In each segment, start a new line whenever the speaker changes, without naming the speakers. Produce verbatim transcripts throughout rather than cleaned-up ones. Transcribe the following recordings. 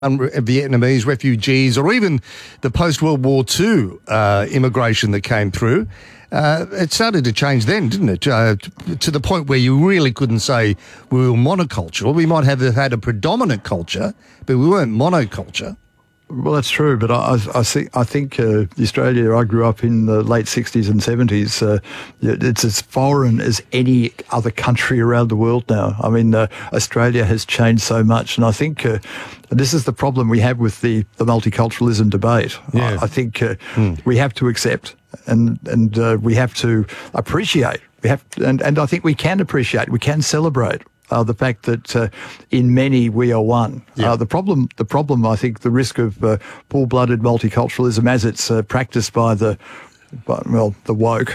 Vietnamese refugees, or even the post-World War Two uh, immigration that came through, uh, it started to change then, didn't it? Uh, to the point where you really couldn't say we were monocultural. We might have had a predominant culture, but we weren't monoculture.
Well, that's true, but I, I, see, I think uh, Australia, I grew up in the late sixties and seventies, uh, it's as foreign as any other country around the world now. I mean, uh, Australia has changed so much, and I think uh, this is the problem we have with the, the multiculturalism debate. Yeah. I, I think uh, mm. we have to accept and, and uh, we have to appreciate, we have, and, and I think we can appreciate, we can celebrate Uh, the fact that uh, in many we are one. Yep. Uh, the problem, the problem, I think, the risk of uh, full-blooded multiculturalism, as it's uh, practiced by the, by, well, the woke,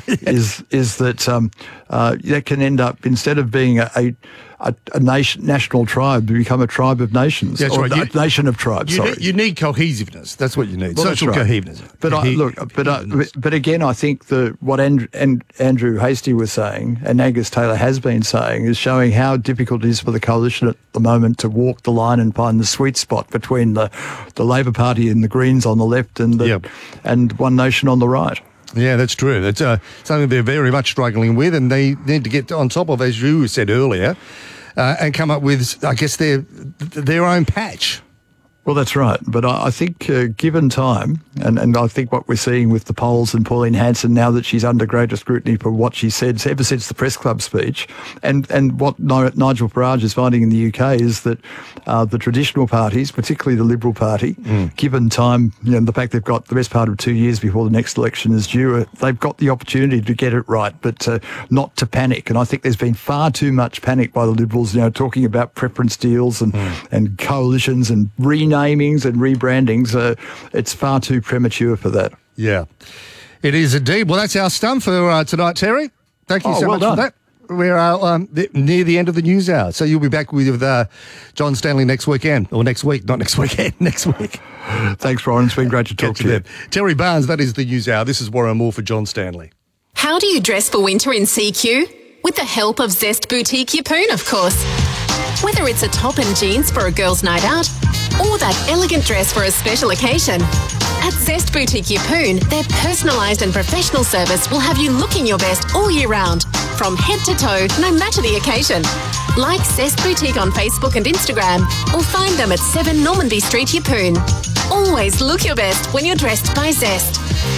is is that um, uh, that can end up, instead of being a, a, a nation, national tribe, to become a tribe of nations,
that's
or
right.
a
you,
nation of tribes.
You
sorry,
need, you need cohesiveness. That's what you need.
Well,
Social
right.
cohesiveness.
But I, look, but uh, but again, I think the what Andrew, and Andrew Hastie was saying, and Angus Taylor has been saying, is showing how difficult it is for the coalition at the moment to walk the line and find the sweet spot between the the Labor Party and the Greens on the left and the,
yep.
and One Nation on the right.
Yeah, that's true. That's uh, something they're very much struggling with, and they need to get on top of, as you said earlier, uh, and come up with, I guess, their their own patch.
Well, that's right. But I, I think uh, given time, and, and I think what we're seeing with the polls and Pauline Hanson, now that she's under greater scrutiny for what she said ever since the press club speech, and, and what Nigel Farage is finding in the U K is that uh, the traditional parties, particularly the Liberal Party, mm. given time, you know, the fact they've got the best part of two years before the next election is due, they've got the opportunity to get it right, but uh, not to panic. And I think there's been far too much panic by the Liberals, you know, talking about preference deals and, mm. and coalitions and renaming. Namings and rebrandings, uh, it's far too premature for that.
Yeah, it is indeed. Well, that's our stunt for uh, tonight, Terry. Thank you
oh,
so
well
much
done.
for that. We're uh, um, th- near the end of the news hour, so you'll be back with uh, John Stanley next weekend, or next week, not next weekend, next week.
Thanks, Warren. It's been great to talk
Catch
to you.
you. Terry Barnes, that is the news hour. This is Warren Moore for John Stanley.
How do you dress for winter in C Q? With the help of Zest Boutique Yeppoon, of course. Whether it's a top and jeans for a girl's night out, or that elegant dress for a special occasion, at Zest Boutique Yeppoon, their personalised and professional service will have you looking your best all year round, from head to toe, no matter the occasion. Like Zest Boutique on Facebook and Instagram, or find them at seven Normanby Street, Yeppoon. Always look your best when you're dressed by Zest.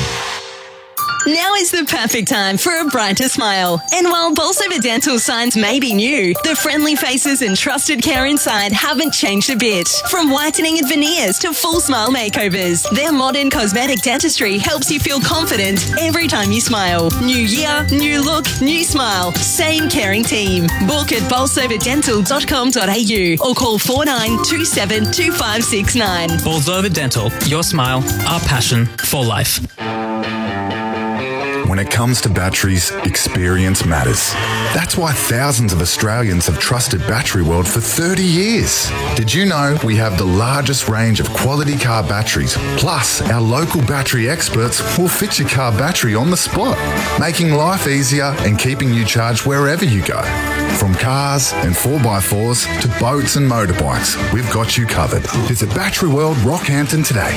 Now is the perfect time for a brighter smile. And while Bolsover Dental signs may be new, the friendly faces and trusted care inside haven't changed a bit. From whitening and veneers to full smile makeovers, their modern cosmetic dentistry helps you feel confident every time you smile. New year, new look, new smile. Same caring team. Book at bolsover dental dot com dot a u or call four nine two seven two five six nine.
Bolsover Dental, your smile, our passion for life.
When it comes to batteries, experience matters. That's why thousands of Australians have trusted Battery World for thirty years. Did you know we have the largest range of quality car batteries? Plus, our local battery experts will fit your car battery on the spot, making life easier and keeping you charged wherever you go. From cars and four by fours to boats and motorbikes, we've got you covered. Visit Battery World Rockhampton today.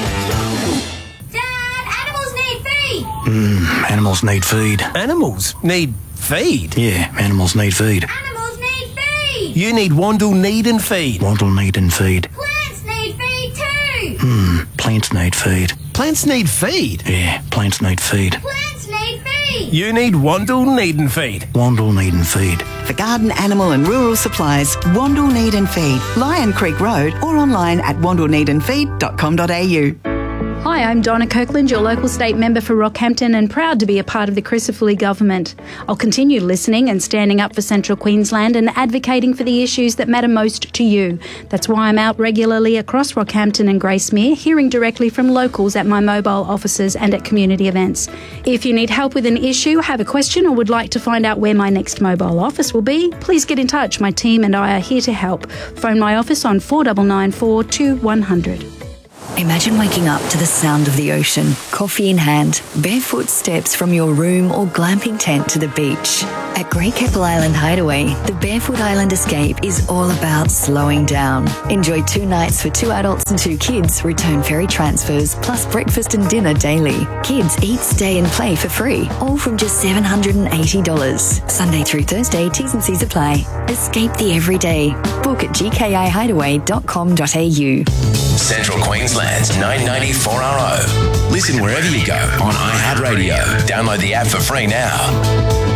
Mm, animals need feed.
Animals need feed?
Yeah, animals need feed.
Animals need feed!
You need Wandle Need and Feed.
Wandle Need and Feed.
Plants need feed too!
Hmm, plants need feed.
Plants need feed?
Yeah, plants need feed.
Plants need feed!
You need Wandle Need and Feed.
Wandle Need and Feed.
For garden, animal and rural supplies, Wandle Need and Feed, Lion Creek Road, or online at wandle need and feed dot com dot a u.
Hi, I'm Donna Kirkland, your local state member for Rockhampton, and proud to be a part of the Crucifully government. I'll continue listening and standing up for Central Queensland and advocating for the issues that matter most to you. That's why I'm out regularly across Rockhampton and Gracemere, hearing directly from locals at my mobile offices and at community events. If you need help with an issue, have a question, or would like to find out where my next mobile office will be, please get in touch. My team and I are here to help. Phone my office on four nine nine four two one zero zero.
Imagine waking up to the sound of the ocean, coffee in hand, barefoot steps from your room or glamping tent to the beach. At Great Keppel Island Hideaway, the Barefoot Island Escape is all about slowing down. Enjoy two nights for two adults and two kids, return ferry transfers, plus breakfast and dinner daily. Kids eat, stay and play for free, all from just seven hundred eighty dollars. Sunday through Thursday, T's and C's apply. Escape the everyday. Book at g k i hideaway dot com dot a u.
Central Queensland's nine ninety four R O. Listen wherever you go on iHeartRadio. Download the app for free now.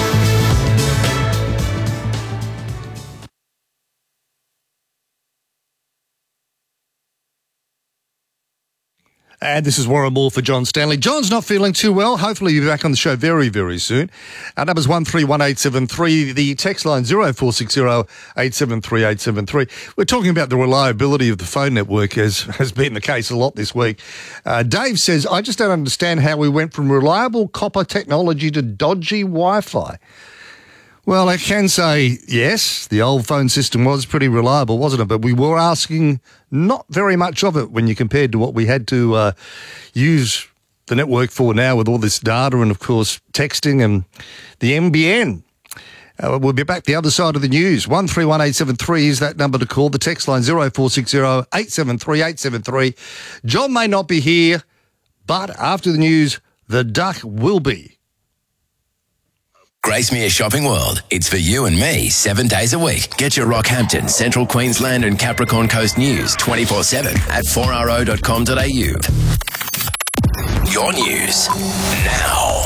And this is Warren Moore for John Stanley. John's not feeling too well. Hopefully he'll be back on the show very, very soon. Our number's one three one eight seven three. The text line zero four six zero eight seven three eight seven three. We're talking about the reliability of the phone network, as has been the case a lot this week. Uh, Dave says, I just don't understand how we went from reliable copper technology to dodgy Wi-Fi. Well, I can say, yes, the old phone system was pretty reliable, wasn't it? But we were asking not very much of it when you compared to what we had to uh, use the network for now with all this data and, of course, texting and the N B N. Uh, we'll be back the other side of the news. one three one eight seven three is that number to call. The text line zero four six zero eight seven three eight seven three. John may not be here, but after the news, the duck will be.
Gracemere Shopping World. It's for you and me seven days a week. Get your Rockhampton, Central Queensland and Capricorn Coast news twenty-four seven at four r o dot com dot a u. Your news now.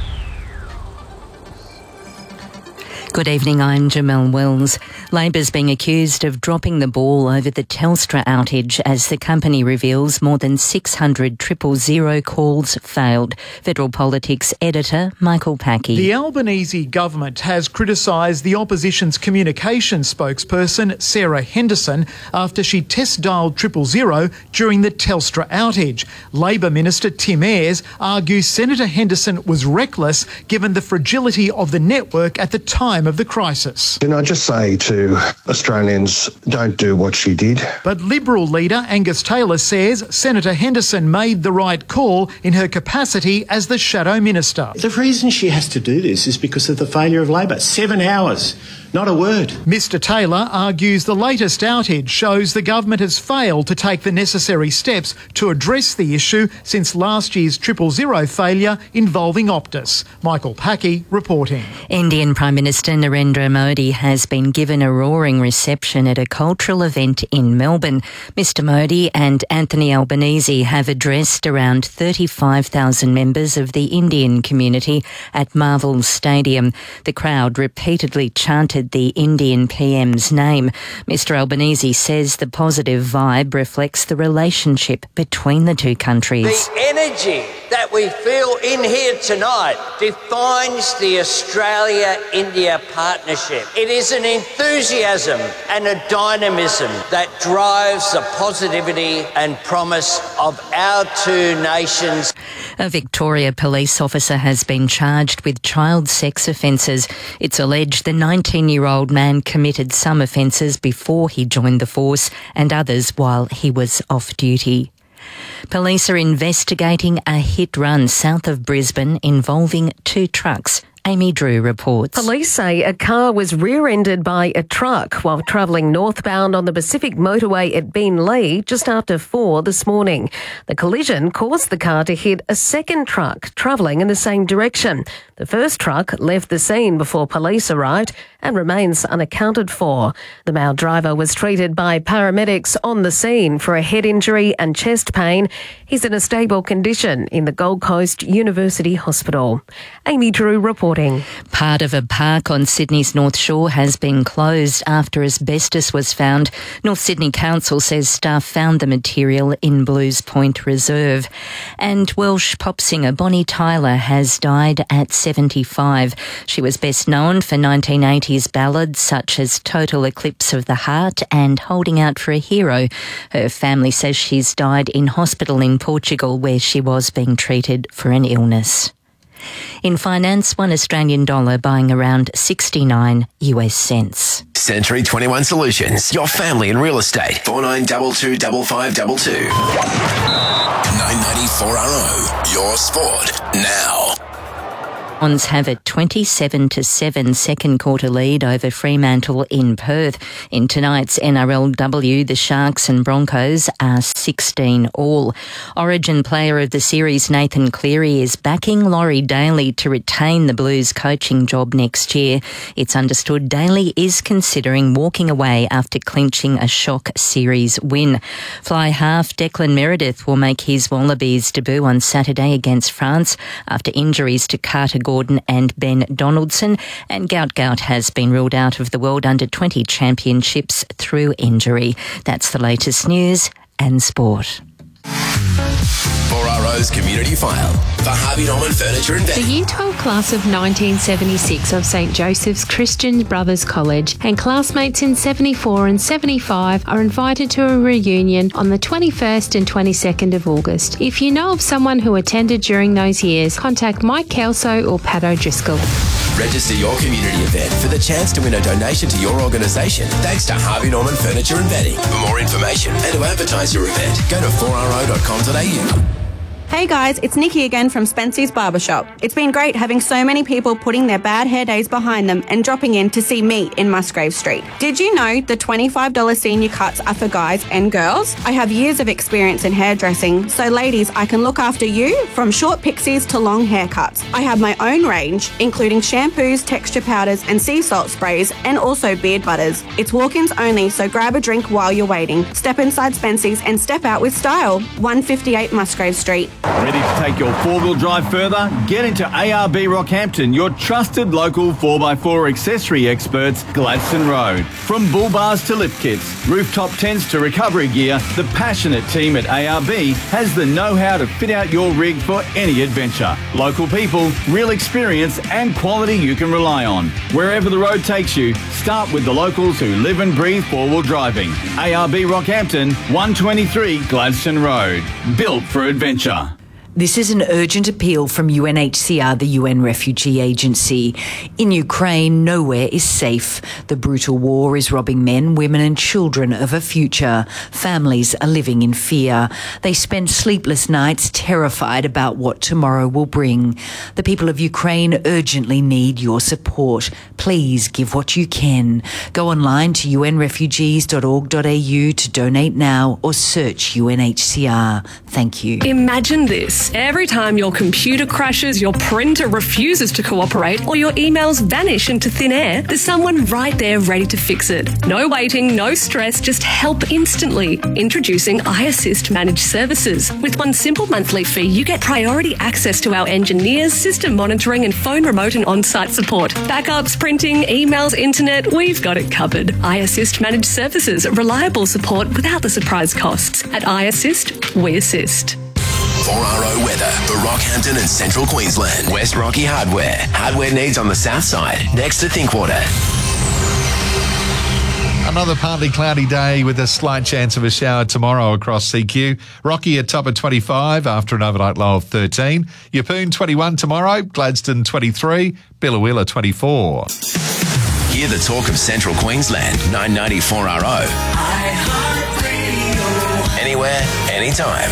Good evening, I'm Jamelle Wells. Labor's being accused of dropping the ball over the Telstra outage as the company reveals more than six hundred triple zero calls failed. Federal Politics editor Michael Packey.
The Albanese government has criticised the opposition's communications spokesperson Sarah Henderson after she test-dialed triple zero during the Telstra outage. Labor Minister Tim Ayres argues Senator Henderson was reckless given the fragility of the network at the time of the crisis.
Can I just say to Australians, don't do what she did.
But Liberal leader Angus Taylor says Senator Henderson made the right call in her capacity as the shadow minister.
The reason she has to do this is because of the failure of Labor. Seven hours. Not a word.
Mister Taylor argues the latest outage shows the government has failed to take the necessary steps to address the issue since last year's triple zero failure involving Optus. Michael Packey reporting.
Indian Prime Minister Narendra Modi has been given a roaring reception at a cultural event in Melbourne. Mister Modi and Anthony Albanese have addressed around thirty-five thousand members of the Indian community at Marvel Stadium. The crowd repeatedly chanted the Indian P M's name. Mister Albanese says the positive vibe reflects the relationship between the two countries.
The energy that we feel in here tonight defines the Australia-India partnership. It is an enthusiasm and a dynamism that drives the positivity and promise of our two nations.
A Victoria police officer has been charged with child sex offences. It's alleged the nineteen-year-old man committed some offences before he joined the force and others while he was off duty. Police are investigating a hit run south of Brisbane involving two trucks. Amy Drew reports.
Police say a car was rear-ended by a truck while travelling northbound on the Pacific motorway at Beenleigh just after four this morning. The collision caused the car to hit a second truck travelling in the same direction. The first truck left the scene before police arrived and remains unaccounted for. The male driver was treated by paramedics on the scene for a head injury and chest pain. He's in a stable condition in the Gold Coast University Hospital. Amy Drew reporting.
Part of a park on Sydney's North Shore has been closed after asbestos was found. North Sydney Council says staff found the material in Blues Point Reserve. And Welsh pop singer Bonnie Tyler has died at seventy-five. She was best known for nineteen eighties ballads such as Total Eclipse of the Heart and Holding Out for a Hero. Her family says she's died in hospital in Portugal where she was being treated for an illness. In finance, one Australian dollar buying around sixty-nine US cents.
Century twenty-one Solutions, your family in real estate. four nine two two five five two two. nine ninety-four R O, your sport now.
Swans have a twenty-seven to seven second quarter lead over Fremantle in Perth. In tonight's N R L W, the Sharks and Broncos are sixteen all. Origin Player of the Series Nathan Cleary is backing Laurie Daly to retain the Blues coaching job next year. It's understood Daly is considering walking away after clinching a shock series win. Fly half Declan Meredith will make his Wallabies debut on Saturday against France after injuries to Carter Gordon and Ben Donaldson, and Gout Gout has been ruled out of the World Under twenty Championships through injury. That's the latest news and sport.
four R O's Community File for Harvey Norman Furniture and
The
Bedding.
Year twelve class of nineteen seventy-six of St Joseph's Christian Brothers College and classmates in seventy-four and seventy-five are invited to a reunion on the twenty-first and twenty-second of August. If you know of someone who attended during those years, contact Mike Kelso or Pat O'Driscoll.
Register your community event for the chance to win a donation to your organisation thanks to Harvey Norman Furniture and Bedding. For more information and to advertise your event, go to four r o dot com dot a u.
Hey guys, it's Nikki again from Spency's Barbershop. It's been great having so many people putting their bad hair days behind them and dropping in to see me in Musgrave Street. Did you know the twenty-five dollars senior cuts are for guys and girls? I have years of experience in hairdressing, so ladies, I can look after you from short pixies to long haircuts. I have my own range, including shampoos, texture powders and sea salt sprays, and also beard butters. It's walk-ins only, so grab a drink while you're waiting. Step inside Spency's and step out with style. one fifty-eight Musgrave Street.
Ready to take your four-wheel drive further? Get into A R B Rockhampton, your trusted local four by four accessory experts, Gladstone Road. From bull bars to lift kits, rooftop tents to recovery gear, the passionate team at A R B has the know-how to fit out your rig for any adventure. Local people, real experience and quality you can rely on. Wherever the road takes you, start with the locals who live and breathe four-wheel driving. A R B Rockhampton, one twenty-three Gladstone Road. Built for adventure.
This is an urgent appeal from U N H C R, the U N Refugee Agency. In Ukraine, nowhere is safe. The brutal war is robbing men, women and children of a future. Families are living in fear. They spend sleepless nights terrified about what tomorrow will bring. The people of Ukraine urgently need your support. Please give what you can. Go online to u n refugees dot org dot a u to donate now or search U N H C R. Thank you.
Imagine this. Every time your computer crashes, your printer refuses to cooperate, or your emails vanish into thin air, there's someone right there ready to fix it. No waiting, no stress, just help instantly. Introducing iAssist Managed Services. With one simple monthly fee, you get priority access to our engineers, system monitoring and phone remote and on-site support. Backups, printing, emails, internet, we've got it covered. iAssist Managed Services. Reliable support without the surprise costs. At iAssist, we assist.
four R O weather for Rockhampton and Central Queensland. West Rocky Hardware. Hardware needs on the south side, next to Thinkwater.
Another partly cloudy day with a slight chance of a shower tomorrow across C Q. Rocky at top of twenty-five after an overnight low of thirteen. Yeppoon twenty-one tomorrow. Gladstone twenty-three. Billawheeler twenty-four.
Hear the talk of Central Queensland. nine ninety-four R O. Anywhere, anytime.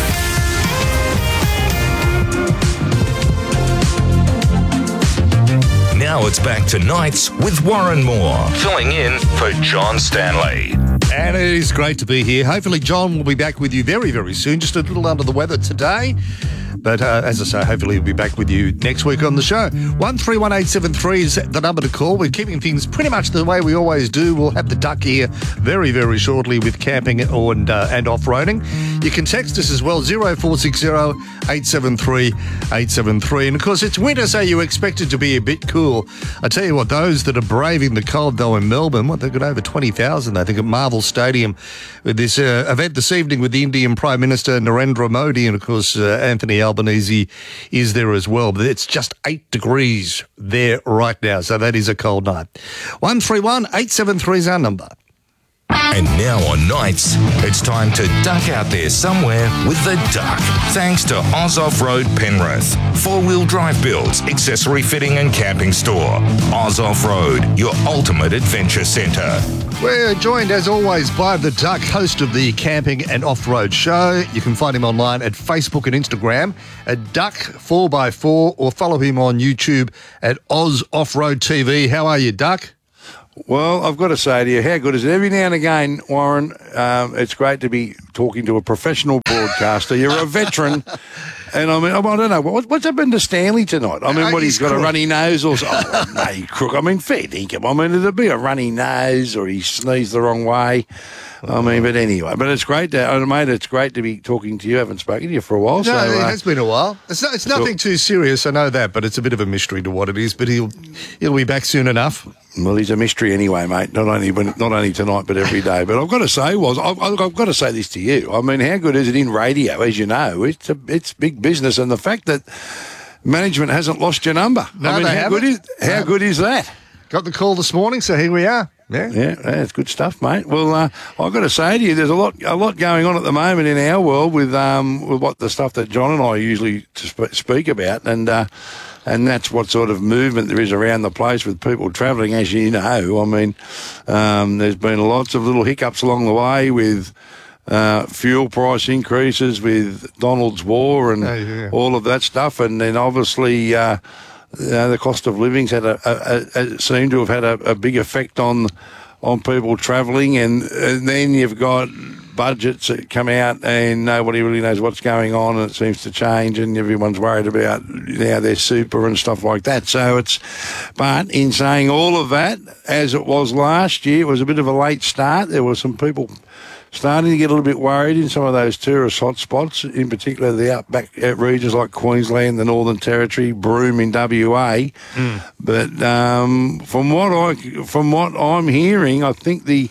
Now it's back to Nights with Warren Moore, filling in for John Stanley.
And it is great to be here. Hopefully John will be back with you very, very soon. Just a little under the weather today. But uh, as I say, hopefully he'll be back with you next week on the show. one three one eight seven three is the number to call. We're keeping things pretty much the way we always do. We'll have the duck here very, very shortly with camping and, uh, and off-roading. You can text us as well, zero four six zero eight seven three eight seven three. And of course, it's winter, so you expect it to be a bit cool. I tell you what, those that are braving the cold, though, in Melbourne, what, they've got over twenty thousand, I think, at Marvel Stadium with this uh, event this evening with the Indian Prime Minister Narendra Modi, and of course, uh, Anthony Albanese is there as well. But it's just eight degrees there right now, so that is a cold night. one three one eight seven three is our number.
And now on nights, it's time to duck out there somewhere with the duck. Thanks to Oz Off-Road Penrith. Four-wheel drive builds, accessory fitting and camping store. Oz Off-Road, your ultimate adventure centre.
We're joined, as always, by the Duck, host of the Camping and Off-Road Show. You can find him online at Facebook and Instagram at Duck four by four, or follow him on YouTube at Oz Off-Road T V. How are you, Duck?
Well, I've got to say to you, how good is it? Every now and again, Warren, um, it's great to be talking to a professional broadcaster. You're a veteran. And I mean, I don't know, what, what's happened to Stanley tonight? I mean,
Uh,
what, he's
he's
got
crook.
a runny nose or something? Oh, no, he crook. I mean, fair dinkum. I mean, it'd be a runny nose or he sneezed the wrong way. I mean, but anyway, but it's great to, uh, mate, it's great to be talking to you. I haven't spoken to you for a while.
No,
so,
it
uh,
has been a while. It's, not, it's nothing too serious, I know that, but it's a bit of a mystery to what it is. But he'll he'll be back soon enough.
Well, he's a mystery anyway, mate. Not only when, not only tonight, but every day. But I've got to say, was I've, I've got to say this to you. I mean, how good is it in radio? As you know, it's a, it's big business, and the fact that management hasn't lost your number.
No,
I mean,
they
how
haven't.
good is how
No.
good is that?
Got the call this morning, so here we are. Yeah,
yeah, that's good stuff, mate. Well, uh, I've got to say to you, there's a lot, a lot going on at the moment in our world with um, with what the stuff that John and I usually sp- speak about, and uh, and that's what sort of movement there is around the place with people travelling. As you know, I mean, um, there's been lots of little hiccups along the way with uh, fuel price increases, with Donald's war, and
Oh, yeah.
all of that stuff, and then obviously. Uh, You know, the cost of living's had a, a, a, a seemed to have had a, a big effect on on people travelling, and, and then you've got budgets that come out and nobody really knows what's going on, and it seems to change, and everyone's worried about now their super and stuff like that. So it's, but in saying all of that, as it was last year, it was a bit of a late start. There were some people starting to get a little bit worried in some of those tourist hotspots, in particular the outback regions like Queensland, the Northern Territory, Broome in W A.
Mm.
But um, from what I from what I'm hearing, I think the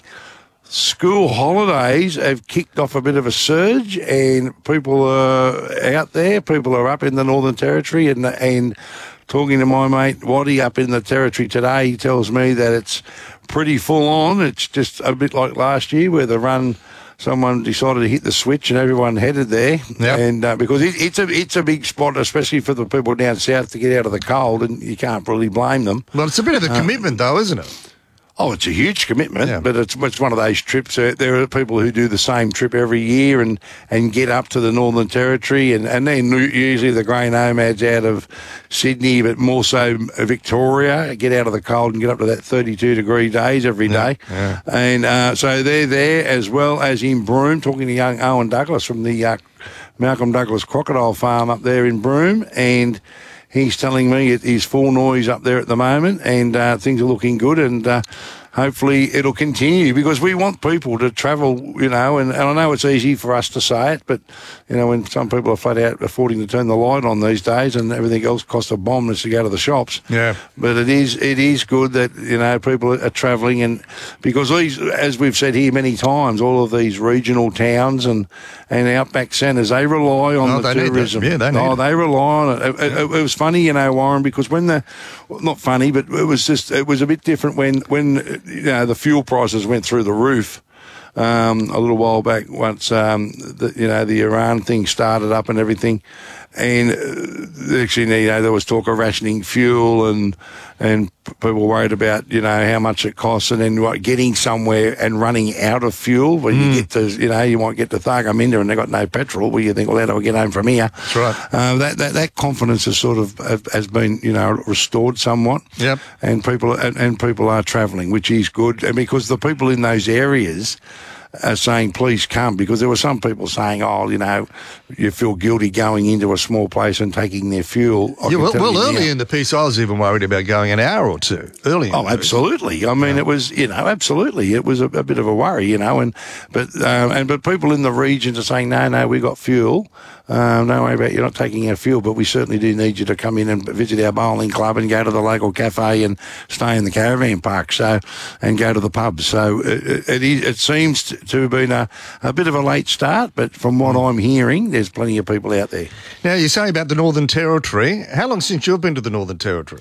school holidays have kicked off a bit of a surge, and people are out there. People are up in the Northern Territory, and and talking to my mate Waddy up in the Territory today, he tells me that it's pretty full on. It's just a bit like last year where the run. Someone decided to hit the switch and everyone headed there,
Yep.
and uh, because it, it's a it's a big spot, especially for the people down south to get out of the cold, and you can't really blame them.
Well, it's a bit of a
Uh,
commitment, though, isn't it?
Oh, it's a huge commitment, but it's it's one of those trips. Uh, there are people who do the same trip every year and, and get up to the Northern Territory, and, and then usually the grey nomads out of Sydney, but more so Victoria, get out of the cold and get up to that thirty-two degree days every day.
Yeah.
And uh, so they're there, as well as in Broome, talking to young Owen Douglas from the uh, Malcolm Douglas Crocodile Farm up there in Broome, and he's telling me it is full noise up there at the moment, and uh, things are looking good, and uh, hopefully it'll continue, because we want people to travel, you know, and, and I know it's easy for us to say it, but, you know, when some people are flat out affording to turn the light on these days and everything else costs a bomb just to go to the shops.
Yeah.
But it is it is good that, you know, people are travelling, and because these, as we've said here many times, all of these regional towns and, and outback centres, they rely on
Oh,
the
they need that.
tourism.
Yeah, they need
oh,
it.
they rely on it. It, it. it was funny, you know, Warren, because when the, well, not funny, but it was just, it was a bit different when, when you know, the fuel prices went through the roof um, a little while back once, um, the, you know, the Iran thing started up and everything. And uh, actually, you know, there was talk of rationing fuel, and and people worried about, you know, how much it costs, and then what, getting somewhere and running out of fuel. When
Mm.
you get to, you know, you might get to Thargomindah and they've got no petrol. Well, you think, well, how do I get home from here?
That's right.
Uh, that, that that confidence has sort of have, has been, you know, restored somewhat.
Yep.
And people and, and people are travelling, which is good, and because the people in those areas are saying, please come, because there were some people saying, oh, you know, you feel guilty going into a small place and taking their fuel. I
Yeah,
can
well,
tell
well
you
early
now.
in the piece, I was even worried about going an hour or two early. In
Oh,
the piece.
absolutely. I mean, it was, you know, absolutely. It was a, a bit of a worry, you know, and but um, and but people in the regions are saying, no, no, we got fuel. Um, don't worry about you're not taking our fuel, but we certainly do need you to come in and visit our bowling club and go to the local cafe and stay in the caravan park. So, and go to the pub. So it, it, is, it seems to have been a, a bit of a late start, but from what I'm hearing, there's plenty of people out there.
Now, you're saying about the Northern Territory. How long since you've been to the Northern Territory?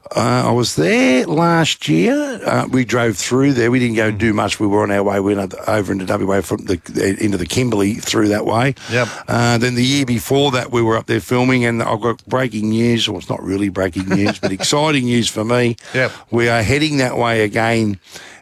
Uh, I was there last year. Uh, we drove through there. We didn't go do much. We were on our way. We went over into W A from the into the Kimberley through that way.
Yep.
Uh, then the year before that, we were up there filming, and I've got breaking news. Well, it's not really breaking news, but exciting news for me.
Yep.
We are heading that way again.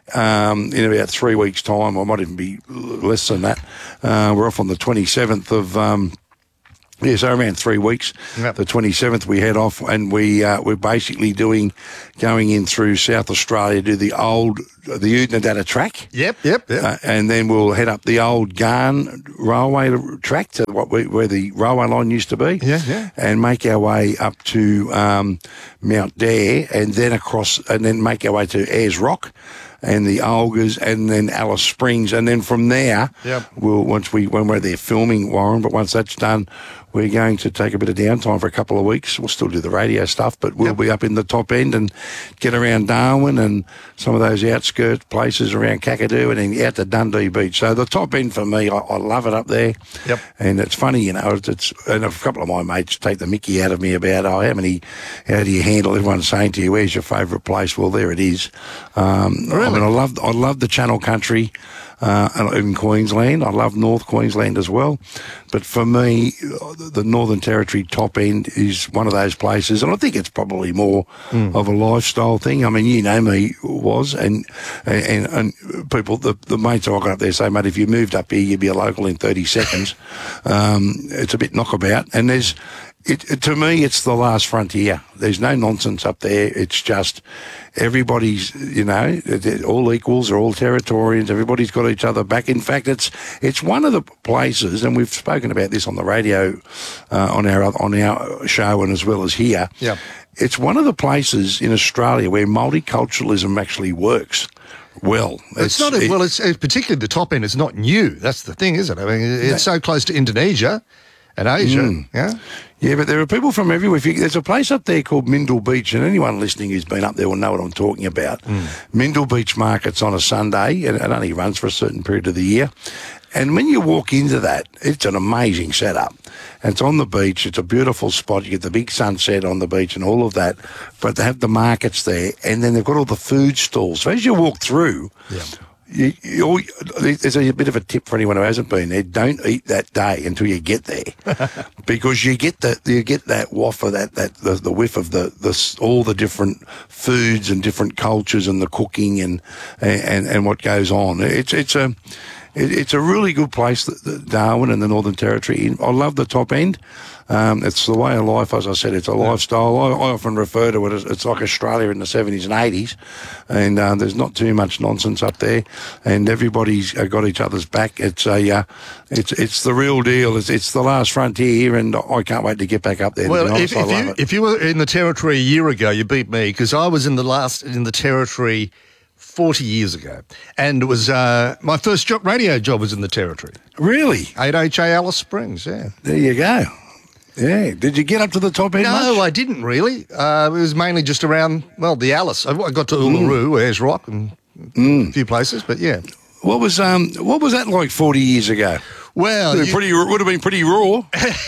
Um, in about three weeks' time, or might even be less than that. Uh, we're off on the twenty-seventh of. Um, Yeah, so around three weeks.
Yep.
The twenty-seventh we head off, and we, uh, we're basically doing, going in through South Australia, do the old, the Udnadatta track.
Yep, yep, yep.
Uh, and then we'll head up the old Garn railway track to what we, where the railway line used to be.
Yeah, yeah.
And make our way up to um, Mount Dare, and then across, and then make our way to Ayers Rock and the Olgas, and then Alice Springs, and then from there,
yep.
we'll once we when we're there filming, Warren. But once that's done, we're going to take a bit of downtime for a couple of weeks. We'll still do the radio stuff, but we'll yep. be up in the top end and get around Darwin and some of those outskirt places around Kakadu, and then out to Dundee Beach. So the top end for me, I, I love it up there.
Yep. And
it's funny, you know. It's, it's and a couple of my mates take the mickey out of me about, oh, how many, how do you handle everyone saying to you, where's your favourite place? Well, there it is. Um,
really?
I mean, I love I love the Channel Country. Uh, in Queensland. I love North Queensland as well. But for me, the Northern Territory top end is one of those places, and I think it's probably more mm. of a lifestyle thing. I mean, you know me, was, and and, and people, the, the mates I got up there say, mate, if you moved up here, you'd be a local in thirty seconds. Um, it's a bit knockabout, and there's, It, it, to me, it's the last frontier. There's no nonsense up there. It's just everybody's, you know, all equals, they're all Territorians. Everybody's got each other back. In fact, it's it's one of the places, and we've spoken about this on the radio, uh, on our on our show, and as well as here.
Yeah,
it's one of the places in Australia where multiculturalism actually works. Well,
it's, it's not. A, it, well, it's, it's particularly the top end. It's not new. That's the thing, isn't it? I mean, it's so close to Indonesia and Asia.
Mm.
Yeah.
Yeah, but there are people from everywhere. If you, there's a place up there called Mindle Beach, and anyone listening who's been up there will know what I'm talking about. Mm. Mindle Beach Market's on a Sunday, and it only runs for a certain period of the year. And when you walk into that, it's an amazing setup. And it's on the beach. It's a beautiful spot. You get the big sunset on the beach and all of that. But they have the markets there, and then they've got all the food stalls. So as you walk through, yeah. You, you, there's a bit of a tip for anyone who hasn't been there. Don't eat that day until you get there, because you get that you get that waff of that that the, the whiff of the, the all the different foods and different cultures and the cooking and and and what goes on. It's it's a it, it's a really good place, Darwin and the Northern Territory. I love the top end. Um, it's the way of life, as I said. It's a yeah. lifestyle. I, I often refer to it as it's like Australia in the seventies and eighties, and uh, there's not too much nonsense up there, and everybody's got each other's back. It's a, uh, it's it's the real deal. It's it's the last frontier, and I can't wait to get back up there.
Well,
if,
if you
it.
if you were in the Territory a year ago, you beat me, because I was in the last in the Territory forty years ago, and it was uh, my first job, radio job was in the Territory.
Really?
eight H A Alice Springs. Yeah.
There you go. Yeah. Did you get up to the top end
No,
much?
I didn't really. Uh, it was mainly just around, well, the Alice. I got to Uluru, mm. Ayers Rock, and mm. a few places, but yeah.
What was um what was that like forty years ago?
Well,
it would,
you,
pretty, would have been pretty raw.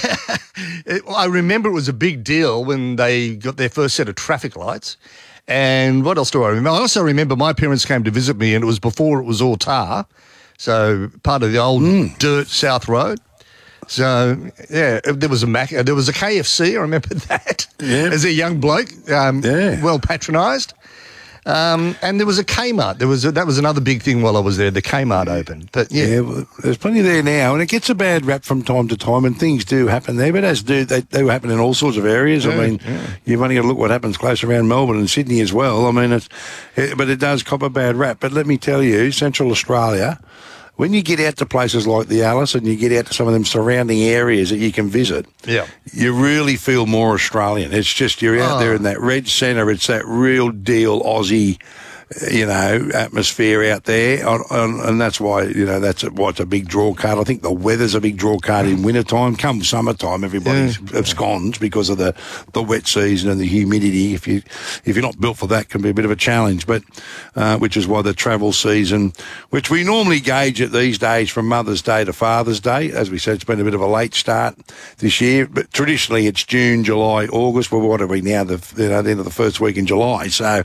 it, I remember it was a big deal when they got their first set of traffic lights. And what else do I remember? I also remember my parents came to visit me, and it was before it was all tar, so part of the old mm. dirt South Road. So, yeah, there was a Mac, there was a K F C, I remember that, yeah. as a young bloke, um, yeah. well patronised. Um, and there was a Kmart. There was a, that was another big thing while I was there. The Kmart opened. But yeah,
yeah well, there's plenty there now, and it gets a bad rap from time to time, and things do happen there. But as do they do happen in all sorts of areas. Yeah, I mean, yeah. you've only got to look what happens close around Melbourne and Sydney as well. I mean, it's it, but it does cop a bad rap. But let me tell you, Central Australia, when you get out to places like the Alice and you get out to some of them surrounding areas that you can visit,
yeah,
you really feel more Australian. It's just you're out oh. there in that red centre. It's that real deal Aussie you know, atmosphere out there, and that's why, you know, that's why it's a big draw card. I think the weather's a big draw card in wintertime. Come summertime, everybody yeah. absconds because of the, the wet season and the humidity. If you if you're not built for that, it can be a bit of a challenge. But uh, which is why the travel season, which we normally gauge it these days from Mother's Day to Father's Day, as we said, it's been a bit of a late start this year. But traditionally, it's June, July, August. Well, what are we now? The you know the end of the first week in July. So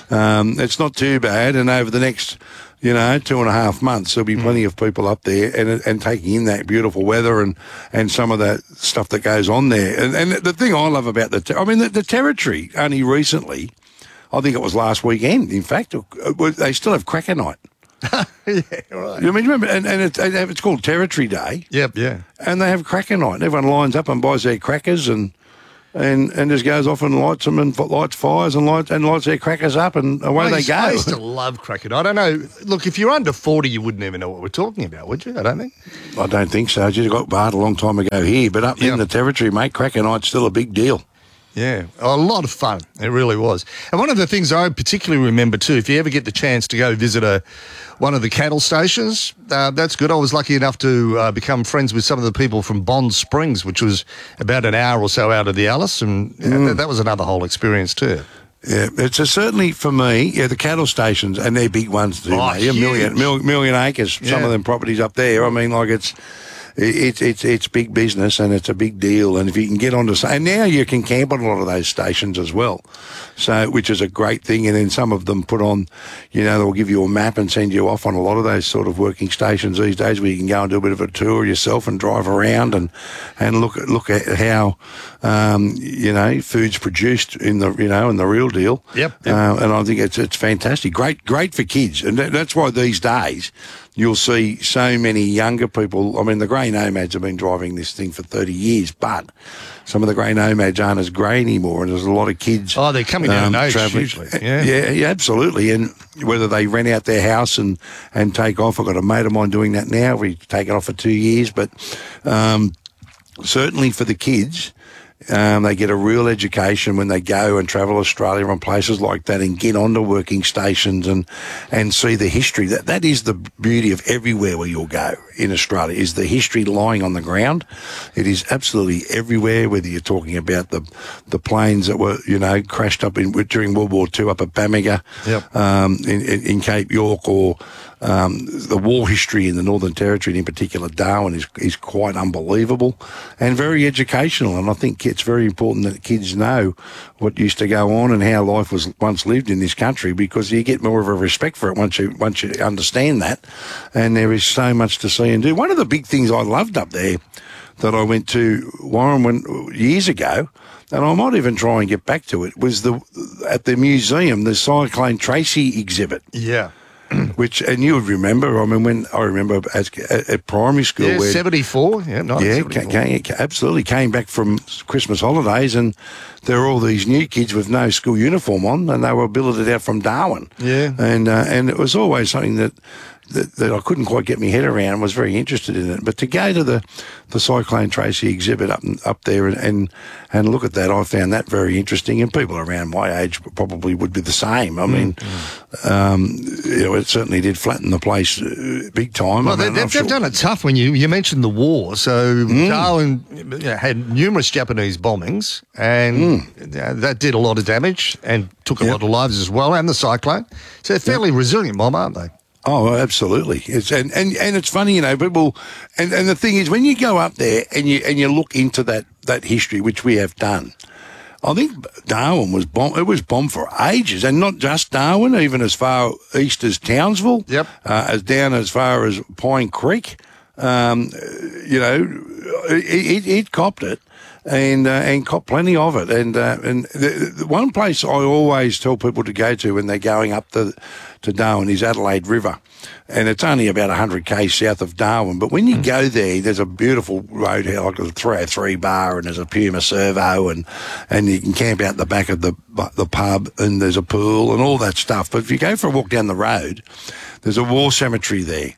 um, it's not too bad, and over the next, you know, two and a half months, there'll be mm. plenty of people up there and and taking in that beautiful weather and, and some of that stuff that goes on there. And, and the thing I love about the, ter- I mean, the, the Territory only recently, I think it was last weekend, in fact, they still have Cracker Night.
yeah, right.
You mean, remember, and, and it's, it's called Territory Day.
Yep, yeah.
And they have Cracker Night. Everyone lines up and buys their crackers and. And and just goes off and lights them and lights fires and lights and lights their crackers up and away
I
they
used,
go.
I used to love cricket. I don't know. Look, if you're under forty, you wouldn't even know what we're talking about, would you? I don't think.
I don't think so. I just got barred a long time ago here, but up yep. in the Territory, mate, Cracker Night's still a big deal.
Yeah, a lot of fun. It really was. And one of the things I particularly remember too, if you ever get the chance to go visit a one of the cattle stations, uh, that's good. I was lucky enough to uh, become friends with some of the people from Bond Springs, which was about an hour or so out of the Alice, and mm. yeah, that, that was another whole experience too.
Yeah, it's a, certainly for me, yeah, the cattle stations, and they're big ones too,
oh,
mate. A million, mil, million acres, yeah. some of them properties up there. I mean, like it's... It's it's it's big business and it's a big deal, and if you can get onto, and now you can camp on a lot of those stations as well, so which is a great thing. And then some of them put on, you know, they'll give you a map and send you off on a lot of those sort of working stations these days, where you can go and do a bit of a tour yourself and drive around and and look at look at how um, you know food's produced in the you know in the real deal.
Yep. yep.
Uh, and I think it's it's fantastic, great great for kids, and that's why these days. You'll see so many younger people. I mean, the grey nomads have been driving this thing for thirty years, but some of the grey nomads aren't as grey anymore, and there's a lot of kids.
Oh, they're coming down um, age, hugely. Yeah.
yeah, yeah, absolutely. And whether they rent out their house and, and take off, I've got a mate of mine doing that now. We've taken off for two years, but um, certainly for the kids. Um, they get a real education when they go and travel Australia on places like that and get onto working stations and, and see the history. That that is the beauty of everywhere where you'll go in Australia, is the history lying on the ground. It is absolutely everywhere, whether you're talking about the the planes that were, you know, crashed up in during World War Two up at Bamaga,
yep.
um, in, in Cape York, or Um, the war history in the Northern Territory, and in particular Darwin, is is quite unbelievable and very educational. And I think it's very important that kids know what used to go on and how life was once lived in this country, because you get more of a respect for it once you once you understand that. And there is so much to see and do. One of the big things I loved up there that I went to, Warren, when, years ago, and I might even try and get back to it, was the at the museum, the Cyclone Tracy exhibit.
Yeah.
Which, and you would remember, I mean, when I remember as, at, at primary school.
Yeah,
where,
seventy-four. Yeah,
yeah, came, absolutely. Came back from Christmas holidays, and there were all these new kids with no school uniform on, and they were billeted out from Darwin.
Yeah.
And, uh, and it was always something that, that, that I couldn't quite get my head around and was very interested in it. But to go to the, the Cyclone Tracy exhibit up up there and, and, and look at that, I found that very interesting. And people around my age probably would be the same. I mean, mm. um, you know, it certainly did flatten the place uh, big time.
Well,
I mean,
they, they've,
sure.
they've done it tough. When you, you mentioned the war, so
mm.
Darwin you know, had numerous Japanese bombings, and mm. uh, that did a lot of damage and took a yep. lot of lives as well, and the cyclone. So they're fairly yep. resilient mob, aren't they?
Oh, absolutely. It's and, and, and it's funny, you know, people and, and the thing is, when you go up there and you and you look into that, that history, which we have done, I think Darwin was bombed. It was bombed for ages, and not just Darwin, even as far east as Townsville.
Yep.
Uh, as down as far as Pine Creek. Um, you know, it, it, it copped it. And uh, and caught plenty of it, and uh, and the, the one place I always tell people to go to when they're going up to to Darwin is Adelaide River, and it's only about a hundred k's south of Darwin. But when you go there, there's a beautiful road here, like a three oh three bar, and there's a Puma Servo, and and you can camp out the back of the the pub, and there's a pool and all that stuff. But if you go for a walk down the road, there's a war cemetery there.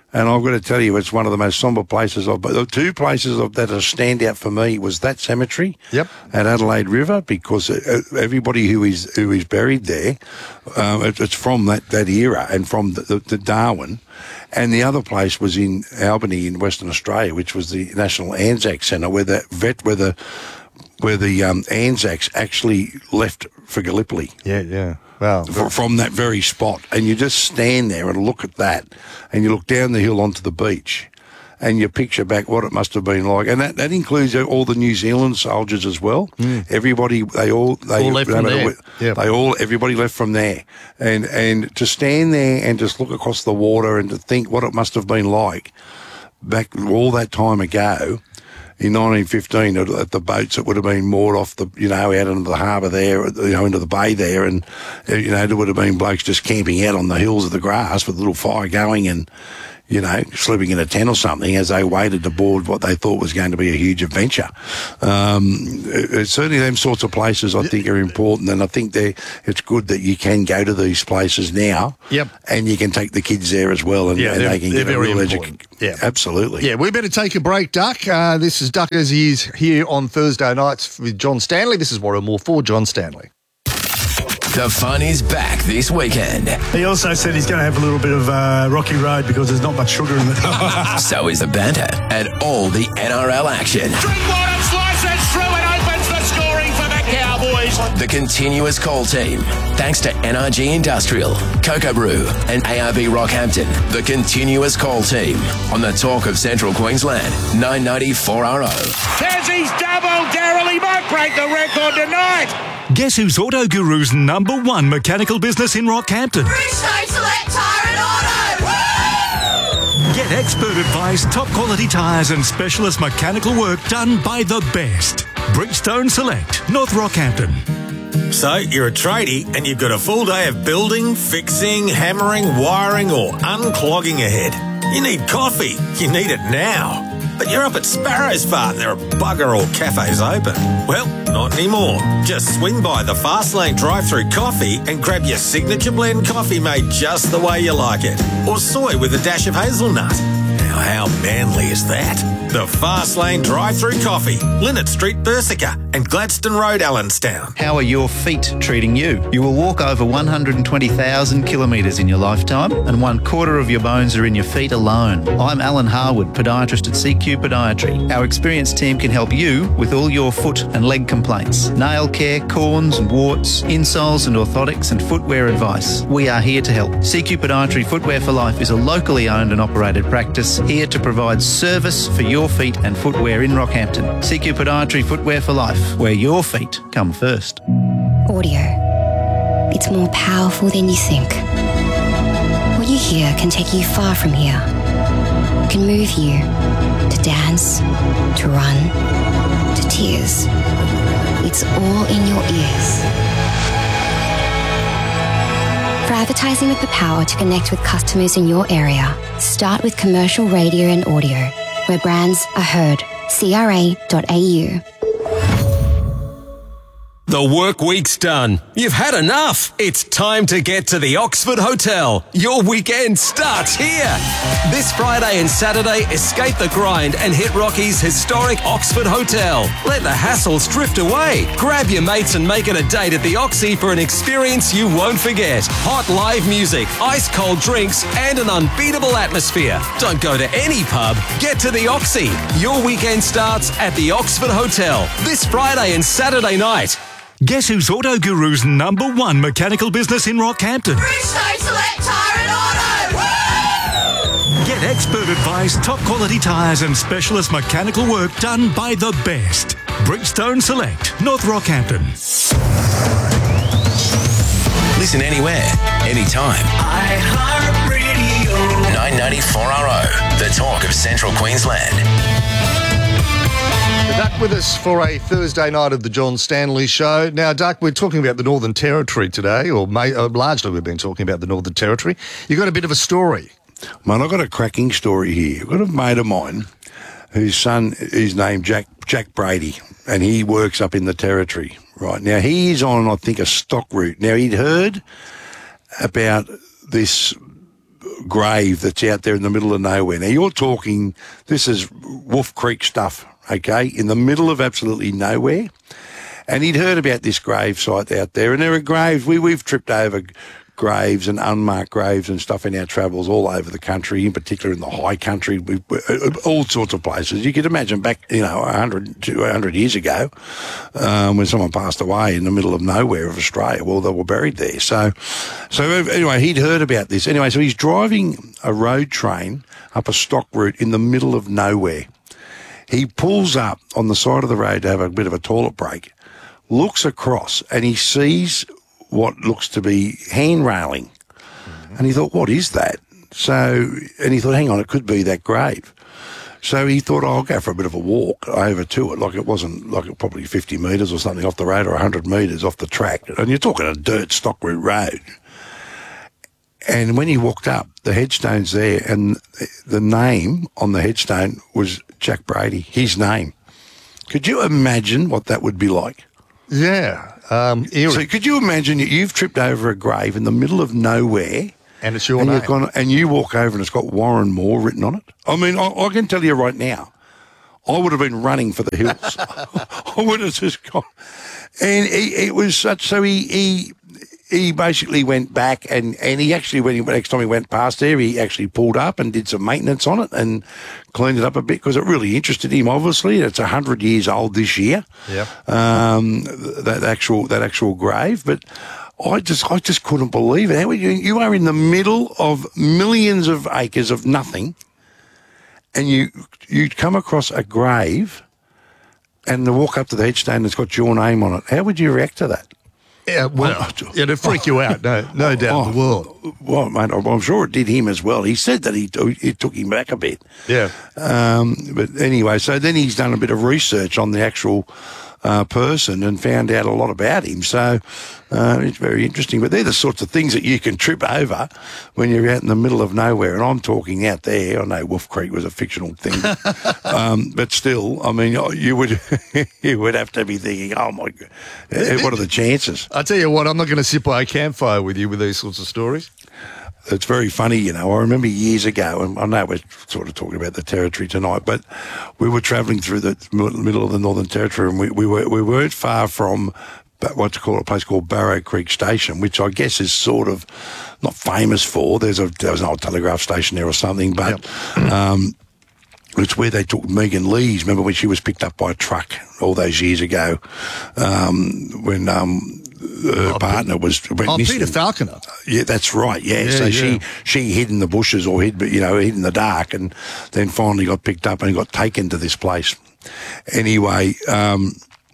And I've got to tell you, it's one of the most sombre places. I've, the two places that are stand out for me was that cemetery
yep.
at Adelaide River, because everybody who is who is buried there, um, it, it's from that, that era and from the, the, the Darwin. And the other place was in Albany in Western Australia, which was the National Anzac Centre, where the vet, where the where the um, Anzacs actually left for Gallipoli.
Yeah, yeah. Wow.
From that very spot. And you just stand there and look at that, and you look down the hill onto the beach, and you picture back what it must have been like. And that, that includes all the New Zealand soldiers as well.
Mm.
Everybody, they all... They
all left from there.
Yep. They all, everybody left from there. And, and to stand there and just look across the water and to think what it must have been like back all that time ago... In nineteen fifteen, at the boats that would have been moored off the, you know, out into the harbour there, you know, into the bay there, and, you know, there would have been blokes just camping out on the hills of the grass with a little fire going and, you know, sleeping in a tent or something as they waited to board what they thought was going to be a huge adventure. Um, it, certainly them sorts of places I think are important, and I think they it's good that you can go to these places now.
Yep.
And you can take the kids there as well, and,
yeah,
and they can get a real education.
Yeah,
absolutely.
Yeah, we better take a break, Duck. Uh, this is Duck as he is here on Thursday nights with John Stanley. This is Warren Moore for John Stanley.
The fun is back this weekend.
He also said he's going to have a little bit of uh, Rocky Road because there's not much sugar in it.
So is the banter and all the N R L action.
Drinkwater slices through and opens the scoring for the Cowboys.
The continuous call team. Thanks to N R G Industrial, Cocoa Brew and A R B Rockhampton. The continuous call team on the Talk of Central Queensland, nine ninety four R O.
Tassie's double. Daryl, he might break the record tonight.
Guess who's Auto Guru's number one mechanical business in Rockhampton?
Bridgestone Select Tyre and Auto. Woo!
Get expert advice, top quality tyres and specialist mechanical work done by the best. Bridgestone Select, North Rockhampton.
So, you're a tradie and you've got a full day of building, fixing, hammering, wiring or unclogging ahead. You need coffee. You need it now. But you're up at Sparrow's Fart and there are bugger all cafes open. Well, not anymore. Just swing by the Fastlane drive-through coffee and grab your signature blend coffee made just the way you like it. Or soy with a dash of hazelnut. Now, how manly is that? The Fastlane drive-through coffee, Linnet Street, Bersica and Gladstone Road, Allenstown.
How are your feet treating you? You will walk over one hundred twenty thousand kilometres in your lifetime and one quarter of your bones are in your feet alone. I'm Alan Harwood, podiatrist at C Q Podiatry. Our experienced team can help you with all your foot and leg complaints. Nail care, corns and warts, insoles and orthotics and footwear advice. We are here to help. C Q Podiatry Footwear for Life is a locally owned and operated practice here to provide service for your feet and footwear in Rockhampton. C Q Podiatry Footwear for Life, where your feet come first.
Audio. It's more powerful than you think. What you hear can take you far from here. It can move you to dance, to run, to tears. It's all in your ears. For advertising with the power to connect with customers in your area, start with commercial radio and audio, where brands are heard. C R A dot A U.
The work week's done. You've had enough. It's time to get to the Oxford Hotel. Your weekend starts here. This Friday and Saturday, escape the grind and hit Rocky's historic Oxford Hotel. Let the hassles drift away. Grab your mates and make it a date at the Oxy for an experience you won't forget. Hot live music, ice cold drinks, and an unbeatable atmosphere. Don't go to any pub. Get to the Oxy. Your weekend starts at the Oxford Hotel this Friday and Saturday night.
Guess who's Auto Guru's number one mechanical business in Rockhampton?
Bridgestone Select Tyre and Auto. Woo!
Get expert advice, top quality tyres and specialist mechanical work done by the best. Bridgestone Select, North Rockhampton.
Listen anywhere, anytime.
iHeartRadio.
nine ninety-four R O, the talk of Central Queensland.
Duck with us for a Thursday night of the John Stanley Show. Now, Duck, we're talking about the Northern Territory today, or may, uh, largely we've been talking about the Northern Territory. You've got a bit of a story.
Man, I've got a cracking story here. I've got a mate of mine whose son is named Jack Jack Brady, and he works up in the Territory. Right now, he's on, I think, a stock route. Now, he'd heard about this grave that's out there in the middle of nowhere. Now, you're talking, this is Wolf Creek stuff, okay, in the middle of absolutely nowhere. And he'd heard about this grave site out there, and there are graves. We, we've tripped over graves and unmarked graves and stuff in our travels all over the country, in particular in the high country, we, all sorts of places. You could imagine back, you know, one hundred, two hundred years ago, um, when someone passed away in the middle of nowhere of Australia, well, they were buried there. So, so anyway, he'd heard about this. Anyway, so he's driving a road train up a stock route in the middle of nowhere. He pulls up on the side of the road to have a bit of a toilet break, looks across, and he sees what looks to be hand railing. Mm-hmm. And he thought, what is that? So, and he thought, hang on, it could be that grave. So he thought, oh, I'll go for a bit of a walk over to it. Like it wasn't, like it probably fifty metres or something off the road, or one hundred metres off the track. And you're talking a dirt stock route road. And when he walked up, the headstone's there, and the name on the headstone was Jack Brady, his name. Could you imagine what that would be like?
Yeah. Um,
so could you imagine you've tripped over a grave in the middle of nowhere,
and it's your
and
name,
you've gone, and you walk over and it's got Warren Moore written on it? I mean, I, I can tell you right now, I would have been running for the hills. I would have just gone, and he, it was such. So he he he basically went back, and and he actually when he next time he went past there, he actually pulled up and did some maintenance on it and cleaned it up a bit because it really interested him. Obviously, it's a hundred years old this year.
Yeah.
Um, that actual that actual grave, but I just I just couldn't believe it. How are you? You are in the middle of millions of acres of nothing, and you you come across a grave, and to walk up to the headstone that's got your name on it. How would you react to that?
Yeah, well, it'd freak you out, no, no doubt in the world.
Well, mate, I'm sure it did him as well. He said that he it took him back a bit.
Yeah.
Um, but anyway, so then he's done a bit of research on the actual uh, person and found out a lot about him. So uh, it's very interesting. But they're the sorts of things that you can trip over when you're out in the middle of nowhere. And I'm talking out there. I know Wolf Creek was a fictional thing, um, but still, I mean, you would you would have to be thinking, oh my God, what are the chances?
I tell you what, I'm not going to sit by a campfire with you with these sorts of stories.
It's very funny, you know. I remember years ago, and I know we're sort of talking about the Territory tonight, but we were travelling through the middle of the Northern Territory, and we, we, were, we weren't far from what's called a place called Barrow Creek Station, which I guess is sort of not famous for. There's a there was an old telegraph station there or something, but yep. um, it's where they took Megan Lees. Remember when she was picked up by a truck all those years ago, um, when um, her oh, partner was
oh, Peter Falconer.
Yeah, that's right. Yeah,
yeah
so
yeah.
she she hid in the bushes or hid, you know, hid in the dark, and then finally got picked up and got taken to this place. Anyway, um,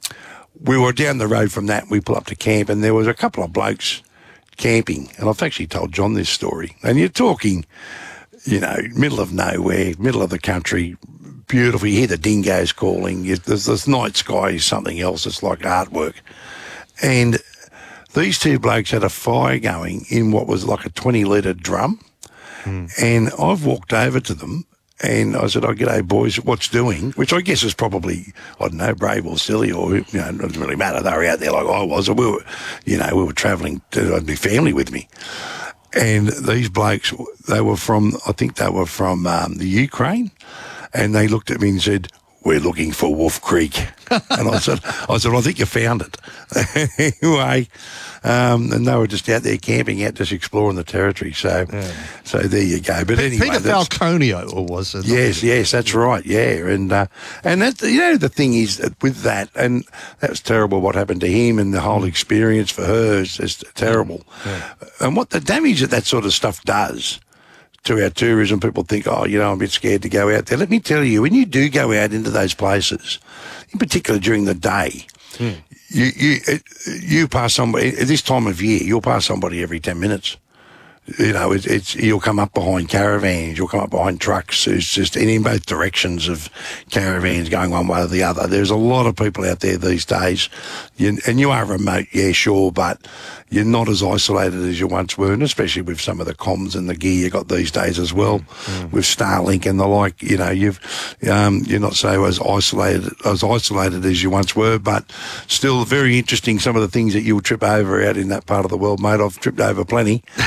we were down the road from that. We pull up to camp, and there was a couple of blokes camping, and I've actually told John this story. And you're talking, you know, middle of nowhere, middle of the country, beautiful. You hear the dingoes calling. You, there's this night sky is something else. It's like artwork, and these two blokes had a fire going in what was like a twenty litre drum. Mm. And I've walked over to them and I said, oh, g'day, boys, what's doing? Which I guess is probably, I don't know, brave or silly or, you know, it doesn't really matter. They were out there like I was. And we were, you know, we were travelling, to, I had my family with me. And these blokes, they were from, I think they were from um, the Ukraine. And they looked at me and said, we're looking for Wolf Creek. And I said, I said, well, I think you found it. Anyway, um, and they were just out there camping, out just exploring the territory. So, yeah. so there you go. But
P-
anyway,
Peter Falconio, or was it?
Yes, yes, that's right. Yeah, and uh, and that, you know, the thing is that with that, and that was terrible. What happened to him and the whole experience for her is just terrible. Yeah. And what the damage that that sort of stuff does to our tourism, people think, oh, you know, I'm a bit scared to go out there. Let me tell you, when you do go out into those places, in particular during the day, mm. you you you pass somebody, at this time of year, you'll pass somebody every ten minutes. You know, it, it's you'll come up behind caravans, you'll come up behind trucks. It's just in both directions of caravans going one way or the other. There's a lot of people out there these days, you, and you are remote, yeah, sure, but you're not as isolated as you once were, and especially with some of the comms and the gear you got these days as well, mm. with Starlink and the like. You know, you've um, you're not so as isolated as isolated as you once were, but still very interesting. Some of the things that you'll trip over out in that part of the world, mate. I've tripped over plenty. And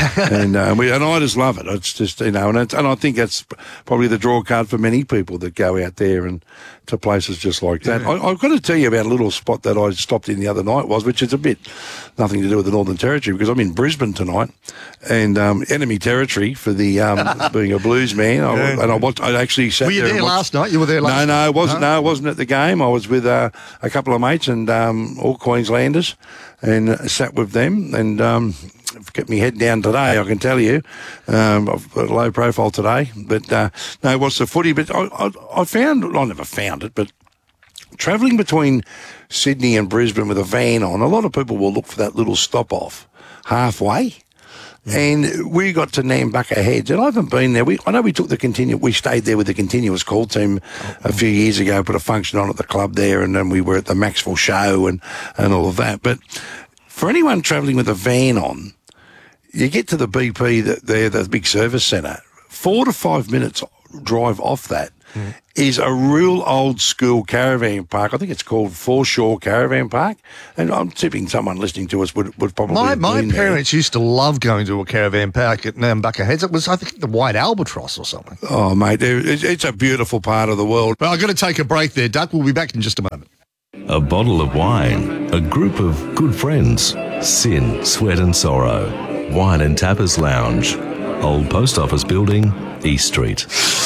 And uh, we and I just love it. It's just, you know, and it's, and I think that's probably the draw card for many people that go out there and to places just like that.
Yeah.
I, I've got to tell you about a little spot that I stopped in the other night, was which is a bit nothing to do with the Northern Territory, because I'm in Brisbane tonight, and um, enemy territory for the um, being a Blues man. I,
Yeah.
And I, watched, I actually sat
Were you
there.
there
and watched-
last night? You were there last
No, no,
night?
it wasn't.
No?
No, I wasn't at the game. I was with uh, a couple of mates and um, all Queenslanders, and uh, sat with them and. Um, kept my head down today, I can tell you. Um, I've got a low profile today. But, uh, no, it was the footy. But I, I, I found, I never found it, but travelling between Sydney and Brisbane with a van on, a lot of people will look for that little stop-off halfway. And we got to Nambucca Heads, and I haven't been there. We, I know we took the continu- we stayed there with the continuous call team a few years ago, put a function on at the club there, and then we were at the Maxwell show and, and all of that. But for anyone travelling with a van on, you get to the B P, the, the, the big service centre, four to five minutes drive off that mm. is a real old school caravan park. I think it's called Foreshore Caravan Park. And I'm tipping someone listening to us would, would probably
My
have
my
been there.
parents used to love going to a caravan park at Nambucca Heads. It was, I think, the White Albatross or something.
Oh, mate, it's, it's a beautiful part of the world.
Well, I've got to take a break there, Duck. We'll be back in just a moment.
A bottle of wine, a group of good friends, sin, sweat and sorrow. Wine and Tappers Lounge, Old Post Office Building, East Street.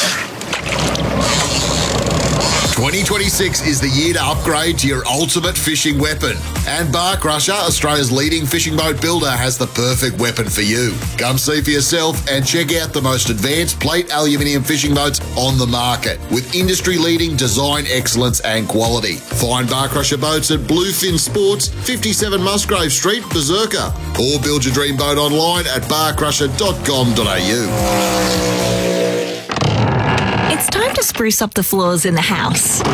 twenty twenty-six is the year to upgrade to your ultimate fishing weapon. And Bar Crusher, Australia's leading fishing boat builder, has the perfect weapon for you. Come see for yourself and check out the most advanced plate aluminium fishing boats on the market with industry-leading design excellence and quality. Find Bar Crusher boats at Bluefin Sports, fifty-seven Musgrave Street, Berserker. Or build your dream boat online at bar crusher dot com dot a u.
It's time to spruce up the floors in the house.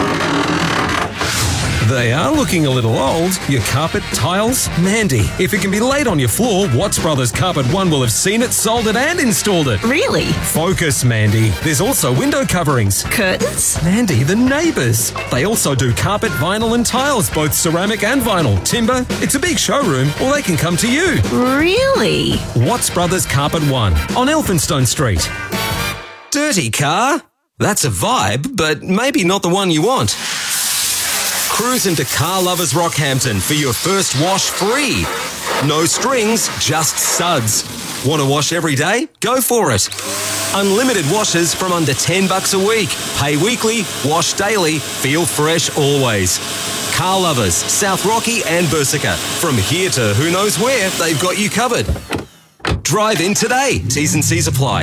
They are looking a little old. Your carpet, tiles, Mandy. If it can be laid on your floor, Watts Brothers Carpet One will have seen it, sold it and installed it.
Really?
Focus, Mandy. There's also window coverings.
Curtains?
Mandy, the neighbours. They also do carpet, vinyl and tiles, both ceramic and vinyl. Timber. It's a big showroom, or they can come to you.
Really?
Watts Brothers Carpet One on Elphinstone Street. Dirty car? That's a vibe, but maybe not the one you want. Cruise into Car Lovers Rockhampton for your first wash free. No strings, just suds. Want to wash every day? Go for it. Unlimited washes from under ten bucks a week. Pay weekly, wash daily, feel fresh always. Car Lovers, South Rocky and Berserker. From here to who knows where, they've got you covered. Drive in today. T's and C's apply.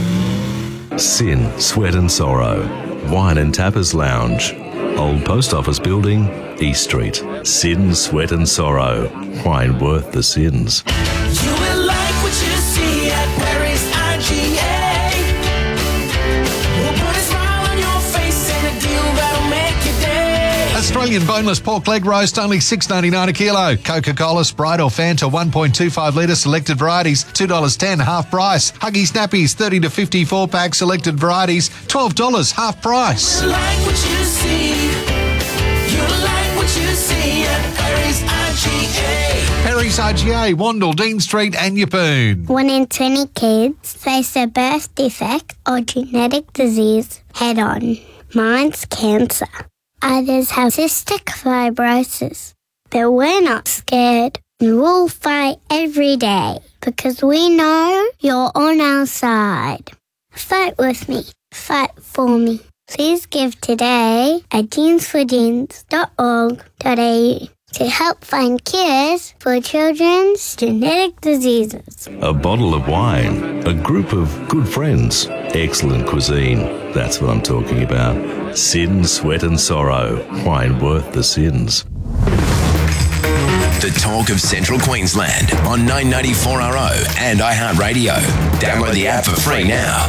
Sin, sweat and sorrow. Wine and Tappers Lounge, Old Post Office Building, East Street. Sin, sweat and sorrow. Wine worth the sins.
You will like what you see at Perry's I G A. We'll put a smile on your face and a deal that'll make your day.
Australian boneless pork leg roast, only six dollars ninety-nine a kilo. Coca-Cola, Sprite or Fanta, one point two five litre, selected varieties, two dollars ten, half price. Huggy Snappies, thirty to fifty-four pack, selected varieties, twelve dollars, half price.
You like what you see. You like what you see at Perry's I G A.
Perry's I G A, Wandle, Dean Street and Yeppoon.
One in twenty kids face a birth defect or genetic disease head on. Mine's cancer. Others have cystic fibrosis. But we're not scared. And we'll fight every day because we know you're on our side. Fight with me. Fight for me. Please give today at genes for genes dot org dot a u to help find cures for children's genetic diseases.
A bottle of wine, a group of good friends, excellent cuisine. That's what I'm talking about. Sin, sweat and sorrow. Wine worth the sins.
The talk of Central Queensland on nine ninety-four R O and iHeartRadio. Download the app for free now.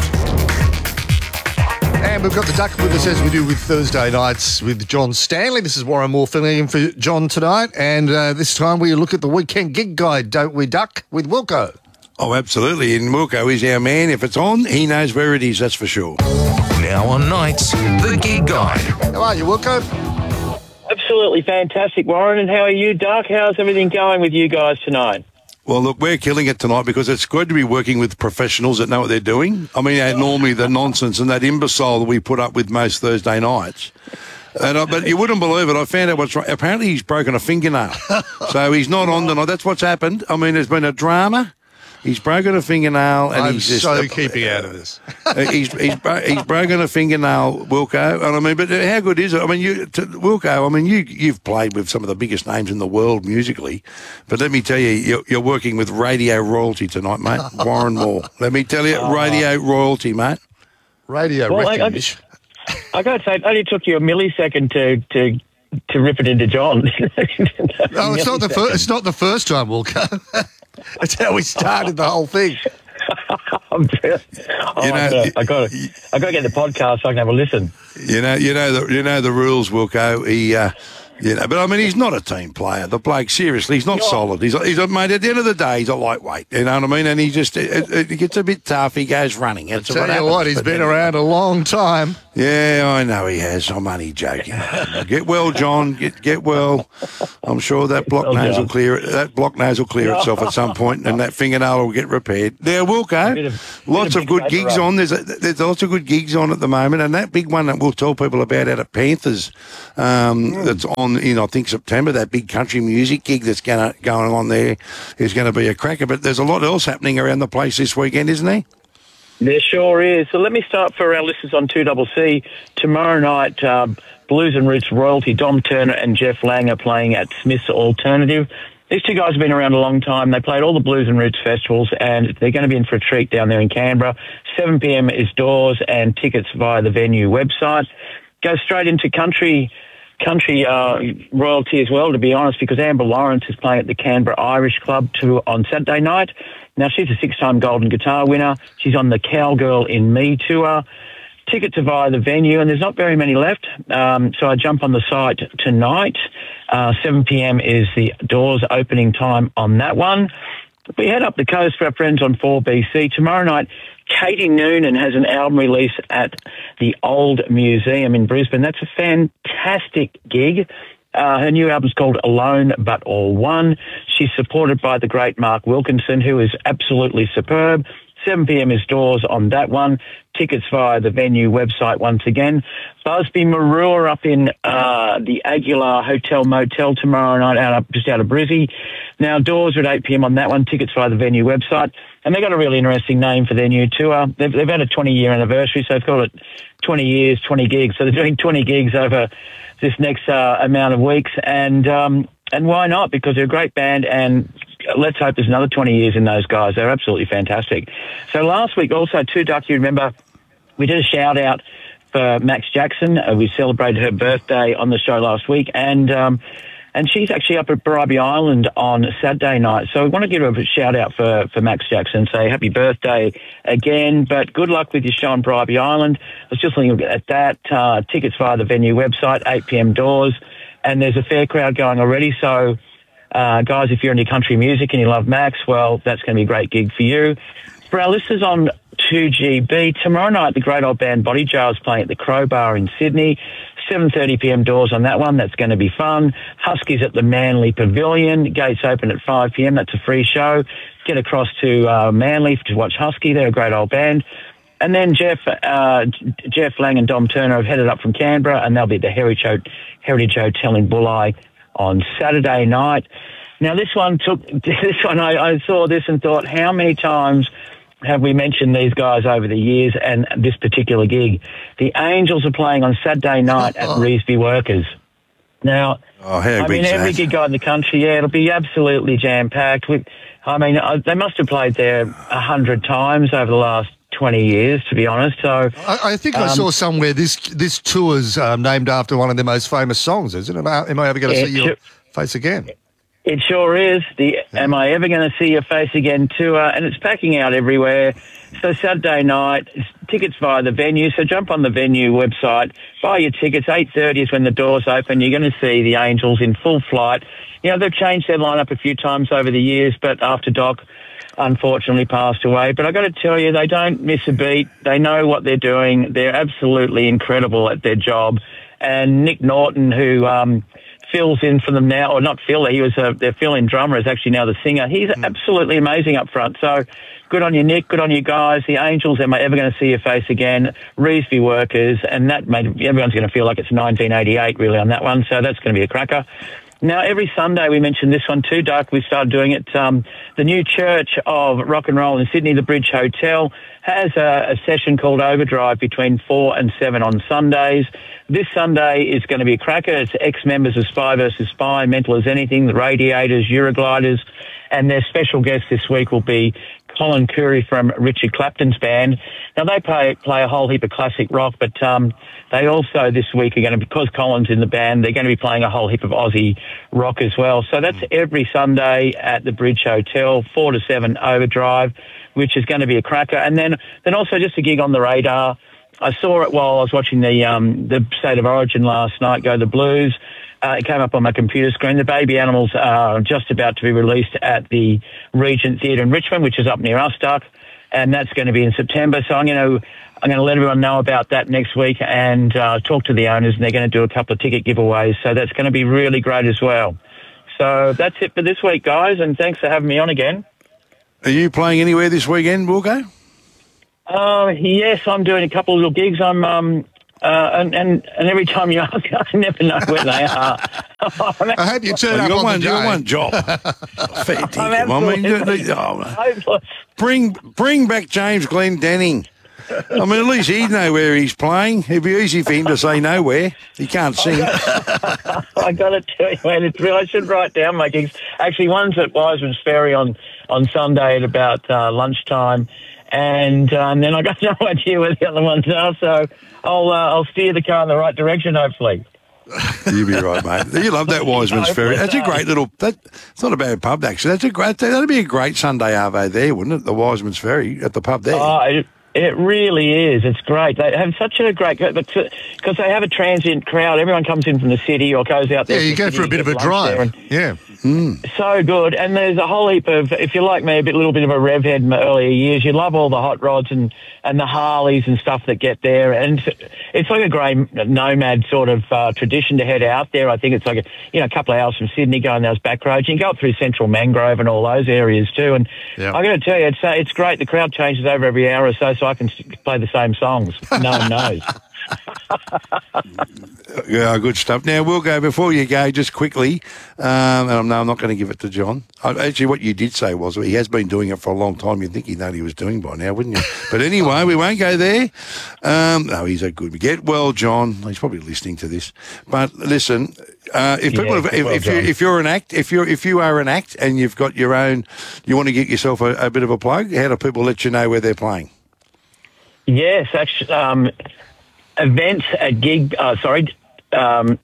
And we've got the Duck with us as we do with Thursday nights with John Stanley. This is Warren Moore filling in for John tonight. And uh, this time we look at the weekend gig guide, don't we, Duck, with Wilco?
Oh, absolutely. And Wilco is our man. If it's on, he knows where it is, that's for sure.
Now on nights, the gig guide.
How are you, Wilco?
Absolutely fantastic, Warren. And how are you, Duck? How's everything going with you guys tonight?
Well, look, we're killing it tonight because it's good to be working with professionals that know what they're doing. I mean, uh, normally the nonsense and that imbecile that we put up with most Thursday nights. And, uh, but you wouldn't believe it. I found out what's right. Apparently he's broken a fingernail. So he's not on tonight. That's what's happened. I mean, there's been a drama. He's broken a fingernail, and
I'm
he's just
so
uh,
keeping out of this.
uh, he's he's bro- he's broken a fingernail, Wilco. And I mean, but how good is it? I mean, you, to, Wilco. I mean, you you've played with some of the biggest names in the world musically, but let me tell you, you're, you're working with radio royalty tonight, mate. Warren Moore. Let me tell you, radio royalty, mate.
Radio
Well, I- I-
refuge.
I got to say, it only took you a millisecond to to to rip it into John.
No, it's not the first. It's not the first time, Wilco. That's how we started the whole thing.
oh,
You know,
I got I got I got to get the podcast so I can have a listen.
You know, you know the you know the rules, Wilco. He, uh, you know, but I mean, he's not a team player. The bloke, seriously, he's not solid. He's a, he's a mate. At the end of the day, he's a lightweight. You know what I mean? And he just it, it gets a bit tough. He goes running. That's
Tell
what
you
happens.
what, he's
But
been
then-
around a long time.
Yeah, I know he has. I'm only joking. Get well, John. Get get well. I'm sure that block
Well,
nose
John.
will clear it. That block nose will clear itself at some point, and that fingernail will get repaired. There, Wilco.
Bit of-
Lots
bit of
of good
big
gigs
paper
on. There's a, there's lots of good gigs on at the moment, and that big one that we'll tell people about out at Panthers, um,
Hmm.
that's on in I think September. That big country music gig that's going going on there is going to be a cracker. But there's a lot else happening around the place this weekend, isn't there?
There sure is. So let me start for our listeners on two C C. Tomorrow night, uh, Blues and Roots royalty, Dom Turner and Jeff Lang are playing at Smith's Alternative. These two guys have been around a long time. They played all the Blues and Roots festivals, and they're going to be in for a treat down there in Canberra. seven p.m. is doors and tickets via the venue website. Go straight into country country uh, royalty as well, to be honest, because Amber Lawrence is playing at the Canberra Irish Club to, on Saturday night. Now, she's a six-time Golden Guitar winner. She's on the Cowgirl in Me tour. Tickets are via the venue, and there's not very many left. Um, so I jump on the site tonight. Uh, seven p.m. is the doors opening time on that one. We head up the coast for our friends on four B C. Tomorrow night, Katie Noonan has an album release at the Old Museum in Brisbane. That's a fantastic gig. Uh, her new album's called Alone But All One. She's supported by the great Mark Wilkinson, who is absolutely superb. seven p.m. is doors on that one. Tickets via the venue website once again. Busby Marua up in uh, the Aguilar Hotel Motel tomorrow night, out up, just out of Brizzy. Now, doors are at eight p.m. on that one. Tickets via the venue website. And they've got a really interesting name for their new tour. They've, they've had a twenty-year anniversary, so they've called it twenty years, twenty gigs. So they're doing twenty gigs over this next uh, amount of weeks. And um, and why not? Because they're a great band, and let's hope there's another twenty years in those guys. They're absolutely fantastic. So last week also, too, Duck, you remember, we did a shout-out for Max Jackson. Uh, we celebrated her birthday on the show last week, and um, and she's actually up at Bribie Island on Saturday night. So we want to give her a shout-out for, for Max Jackson, say happy birthday again, but good luck with your show on Bribie Island. I was just looking at that. Uh, tickets via the venue website, eight p.m. doors, and there's a fair crowd going already, so... Uh, guys, if you're into country music and you love Max, well, that's going to be a great gig for you. For our listeners on two G B, tomorrow night, the great old band Body Jar is playing at the Crowbar in Sydney. seven thirty p.m. doors on that one. That's going to be fun. Huskies at the Manly Pavilion. Gates open at five p.m. That's a free show. Get across to uh, Manly to watch Husky. They're a great old band. And then Jeff uh, Jeff Lang and Dom Turner have headed up from Canberra, and they'll be at the Heritage, Heritage Hotel in Bulli on Saturday night. Now, this one took, this one, I, I saw this and thought, how many times have we mentioned these guys over the years and this particular gig? The Angels are playing on Saturday night at Revesby Workers. Now,
Oh, how
I mean,
big's
every
that?
gig out in the country, yeah, it'll be absolutely jam-packed. With, I mean, uh, they must have played there a hundred times over the last twenty years, to be honest. So
I, I think I
um,
saw somewhere this this tour's um, named after one of their most famous songs, isn't it? Am I ever going to
It
see your
sure-
face again?
It sure is. The Am I Ever Going to See Your Face Again tour, and it's packing out everywhere. So Saturday night, tickets via the venue. So jump on the venue website, buy your tickets. eight thirty is when the doors open. You're going to see the Angels in full flight. You know, they've changed their lineup a few times over the years, but after Doc unfortunately passed away. But I got to tell you, they don't miss a beat. They know what they're doing. They're absolutely incredible at their job. And Nick Norton, who um, fills in for them now, or not Phil, he was a, their fill-in drummer, is actually now the singer. He's
Mm.
absolutely amazing up front. So good on you, Nick. Good on you guys. The Angels, am I ever going to see your face again? Reesby Workers, and that made everyone's going to feel like it's nineteen eighty-eight really on that one. So that's going to be a cracker. Now, every Sunday, we mentioned this one too, Doug. We started doing it. Um, the new Church of Rock and Roll in Sydney, the Bridge Hotel, has a, a session cgled Overdrive between four and seven on Sundays. This Sunday is going to be a cracker. It's ex-members of Spy versus Spy, Mental as Anything, the Radiators, Eurogliders, and their special guest this week will be Colin Curry from Richard Clapton's band. Now, they play, play a whole heap of classic rock, but um, they also this week are going to, because Colin's in the band, they're going to be playing a whole heap of Aussie rock as well. So that's every Sunday at the Bridge Hotel, four to seven Overdrive, which is going to be a cracker. And then, then also just a gig on the radar. I saw it while I was watching the um, the State of Origin last night, Go the Blues. Uh, it came up on my computer screen. The Baby Animals are just about to be released at the Regent Theatre in Richmond, which is up near us, Duck, and that's going to be in September. So I'm going to I'm going to let everyone know about that next week and uh, talk to the owners, and they're going to do a couple of ticket giveaways. So that's going to be really great as well. So that's it for this week, guys, and thanks for having me on again.
Are you playing anywhere this weekend, Wilco?
Uh, yes, I'm doing a couple of little gigs. I'm um. Uh, and, and and every time you ask, I never know where they are.
I hope you turn
Oh,
up
you got
on
one,
the
you got
day.
one job. Fair dinkum. I mean,
absolutely
you- oh,
hopeless.
bring bring back James Glendenning. I mean, at least he'd know where he's playing. It'd be easy for him to say nowhere. He can't sing.
I got to tell you, man, it's real. I should write down my gigs. Actually, one's at Wiseman's Ferry on, on Sunday at about uh, lunchtime. And, uh, and then I got no idea where the other ones are, so I'll uh, I'll steer the car in the right direction, hopefully.
You'll be right, mate. You love that Wiseman's Ferry. That's a great little. That, it's not a bad pub, actually. That's a great. That'd be a great Sunday arvo there, wouldn't it? The Wiseman's Ferry at the pub there.
Oh, it, it really is. It's great. They have such a great, because they have a transient crowd. Everyone comes in from the city or goes out there.
Yeah, you
to the
go
city
for a
to
bit
get
of a
lunch
drive.
there and-
Yeah.
So good. And there's a whole heap of, if you're like me, a bit, little bit of a rev head in my earlier years, you love all the hot rods and, and the Harleys and stuff that get there. And it's like a great nomad sort of uh, tradition to head out there. I think it's like a, you know, a couple of hours from Sydney going those back roads. You can go up through Central Mangrove and all those areas too. And
Yeah.
I got to tell you, it's, uh, it's great. The crowd changes over every hour or so, so I can s- play the same songs. No one knows.
Yeah, good stuff. Now, we'll go, before you go, just quickly, um, and I'm, no, I'm not going to give it to John. I, actually, what you did say was he has been doing it for a long time. You'd think he'd know what he was doing by now, wouldn't you? But anyway, we won't go there. Um, no, he's a good. Get well, John. He's probably listening to this. But listen, uh, if people,
Yeah,
have, if,
well,
if, you,
John.
if you're an act, if you're if you are an act, and you've got your own, you want to get yourself a, a bit of a plug. How do people let you know where they're playing?
Yes, actually, um, events at gig. Uh, sorry, um,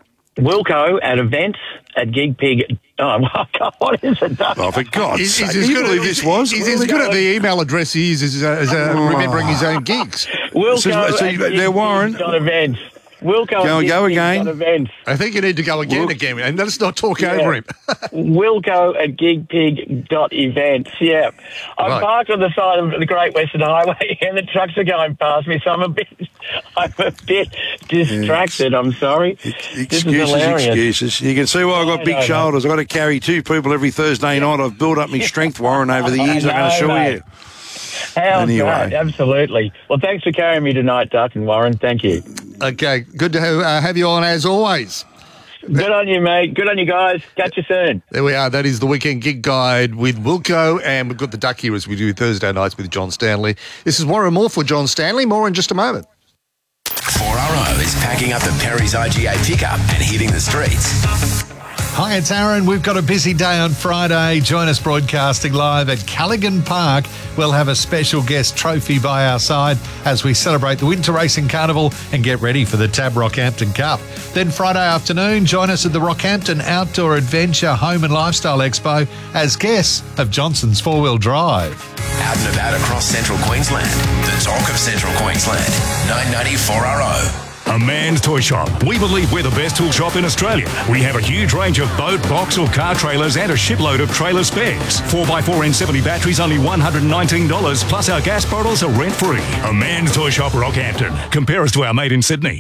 Wilco at events at GigPig. Oh my God, what is it?
Oh, for God's
He's,
sake!
he's
Can
as
you
good
believe
at,
this was?
He's as good at the email address he is as, uh, as uh, remembering his own gigs.
Wilco
So- so you-
at
now, Warren-
GigPig dot events. Wilco
Go-
at
go
GigPig
again.
dot events.
I think you need to go again,
Wil-
again, and let's not talk
Yeah.
over him.
Wilco at GigPig dot events. Yeah, I'm
Right.
parked on the side of the Great Western Highway, and the trucks are going past me, so I'm a bit, I'm a bit distracted. I'm sorry. This is
Excuses,
hilarious.
excuses. You can see why I've got
I
big
know,
shoulders. I've got to carry two people every Thursday night. I've built up my strength, Warren, over the years, I can
know,
assure
mate.
you.
How's
Anyway.
that? Absolutely. Well, thanks for carrying me tonight, Duck and Warren. Thank you.
Okay, good to have, uh, have you on as always.
Good on you, mate. Good on you guys. Catch you soon.
There we are. That is the Weekend Gig Guide with Wilco, and we've got the Duck here as we do Thursday nights with John Stanley. This is Warren Moore for John Stanley. More in just a moment.
four R O is packing up the Perry's I G A pickup and hitting the streets.
Hi, it's Aaron. We've got a busy day on Friday. Join us broadcasting live at Callaghan Park. We'll have a special guest trophy by our side as we celebrate the Winter Racing Carnival and get ready for the Tab Rockhampton Cup. Then Friday afternoon, join us at the Rockhampton Outdoor Adventure Home and Lifestyle Expo as guests of Johnson's Four Wheel Drive.
Out and about across central Queensland. The talk of central Queensland. nine ninety four R O.
A Man's Toy Shop. We believe we're the best tool shop in Australia. We have a huge range of boat, box or car trailers and a shipload of trailer spares. four by four N seventy batteries only one hundred nineteen dollars, plus our gas bottles are rent free. A Man's Toy Shop, Rockhampton. Compare us to our mate in Sydney.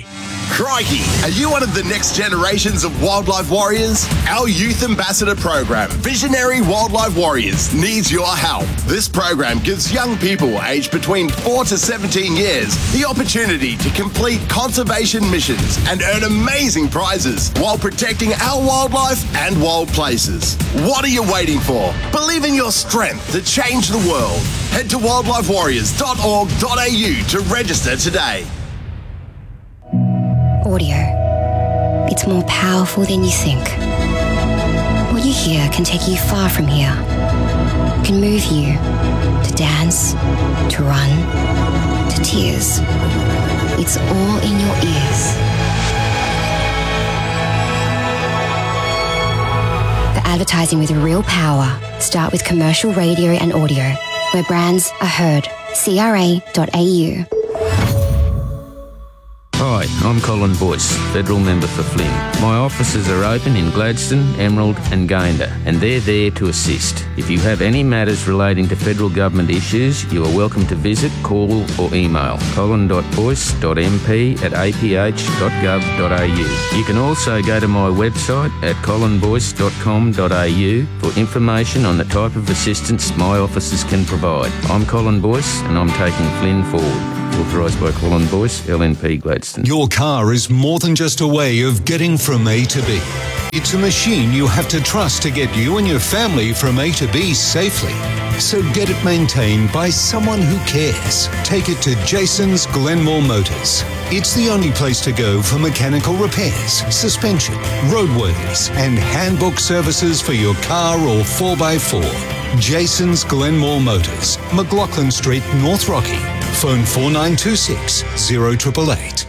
Crikey, are you one of the next generations of wildlife warriors? Our Youth Ambassador program, Visionary Wildlife Warriors, needs your help. This program gives young people aged between four to seventeen years the opportunity to complete conservation missions and earn amazing prizes while protecting our wildlife and wild places. What are you waiting for? Believe in your strength to change the world. Head to wildlife warriors dot org dot a u to register today.
Audio. It's more powerful than you think. What you hear can take you far from here. It can move you to dance, to run, to tears. It's all in your ears. For advertising with real power, start with commercial radio and audio, where brands are heard. C R A dot A U.
Hi, I'm Colin Boyce, Federal Member for Flynn. My offices are open in Gladstone, Emerald and Gayndah, and they're there to assist. If you have any matters relating to federal government issues, you are welcome to visit, call or email colin dot boyce dot m p at a p h dot gov dot a u. You can also go to my website at colin boyce dot com dot a u for information on the type of assistance my offices can provide. I'm Colin Boyce and I'm taking Flynn forward. Authorised by Colin Boyce, L N P Gladstone.
Your car is more than just a way of getting from A to B. It's a machine you have to trust to get you and your family from A to B safely. So get it maintained by someone who cares. Take it to Jason's Glenmore Motors. It's the only place to go for mechanical repairs, suspension, roadworthies, and handbook services for your car or four by four. Jason's Glenmore Motors, McLaughlin Street, North Rocky. Phone four nine two six, zero eight eight eight.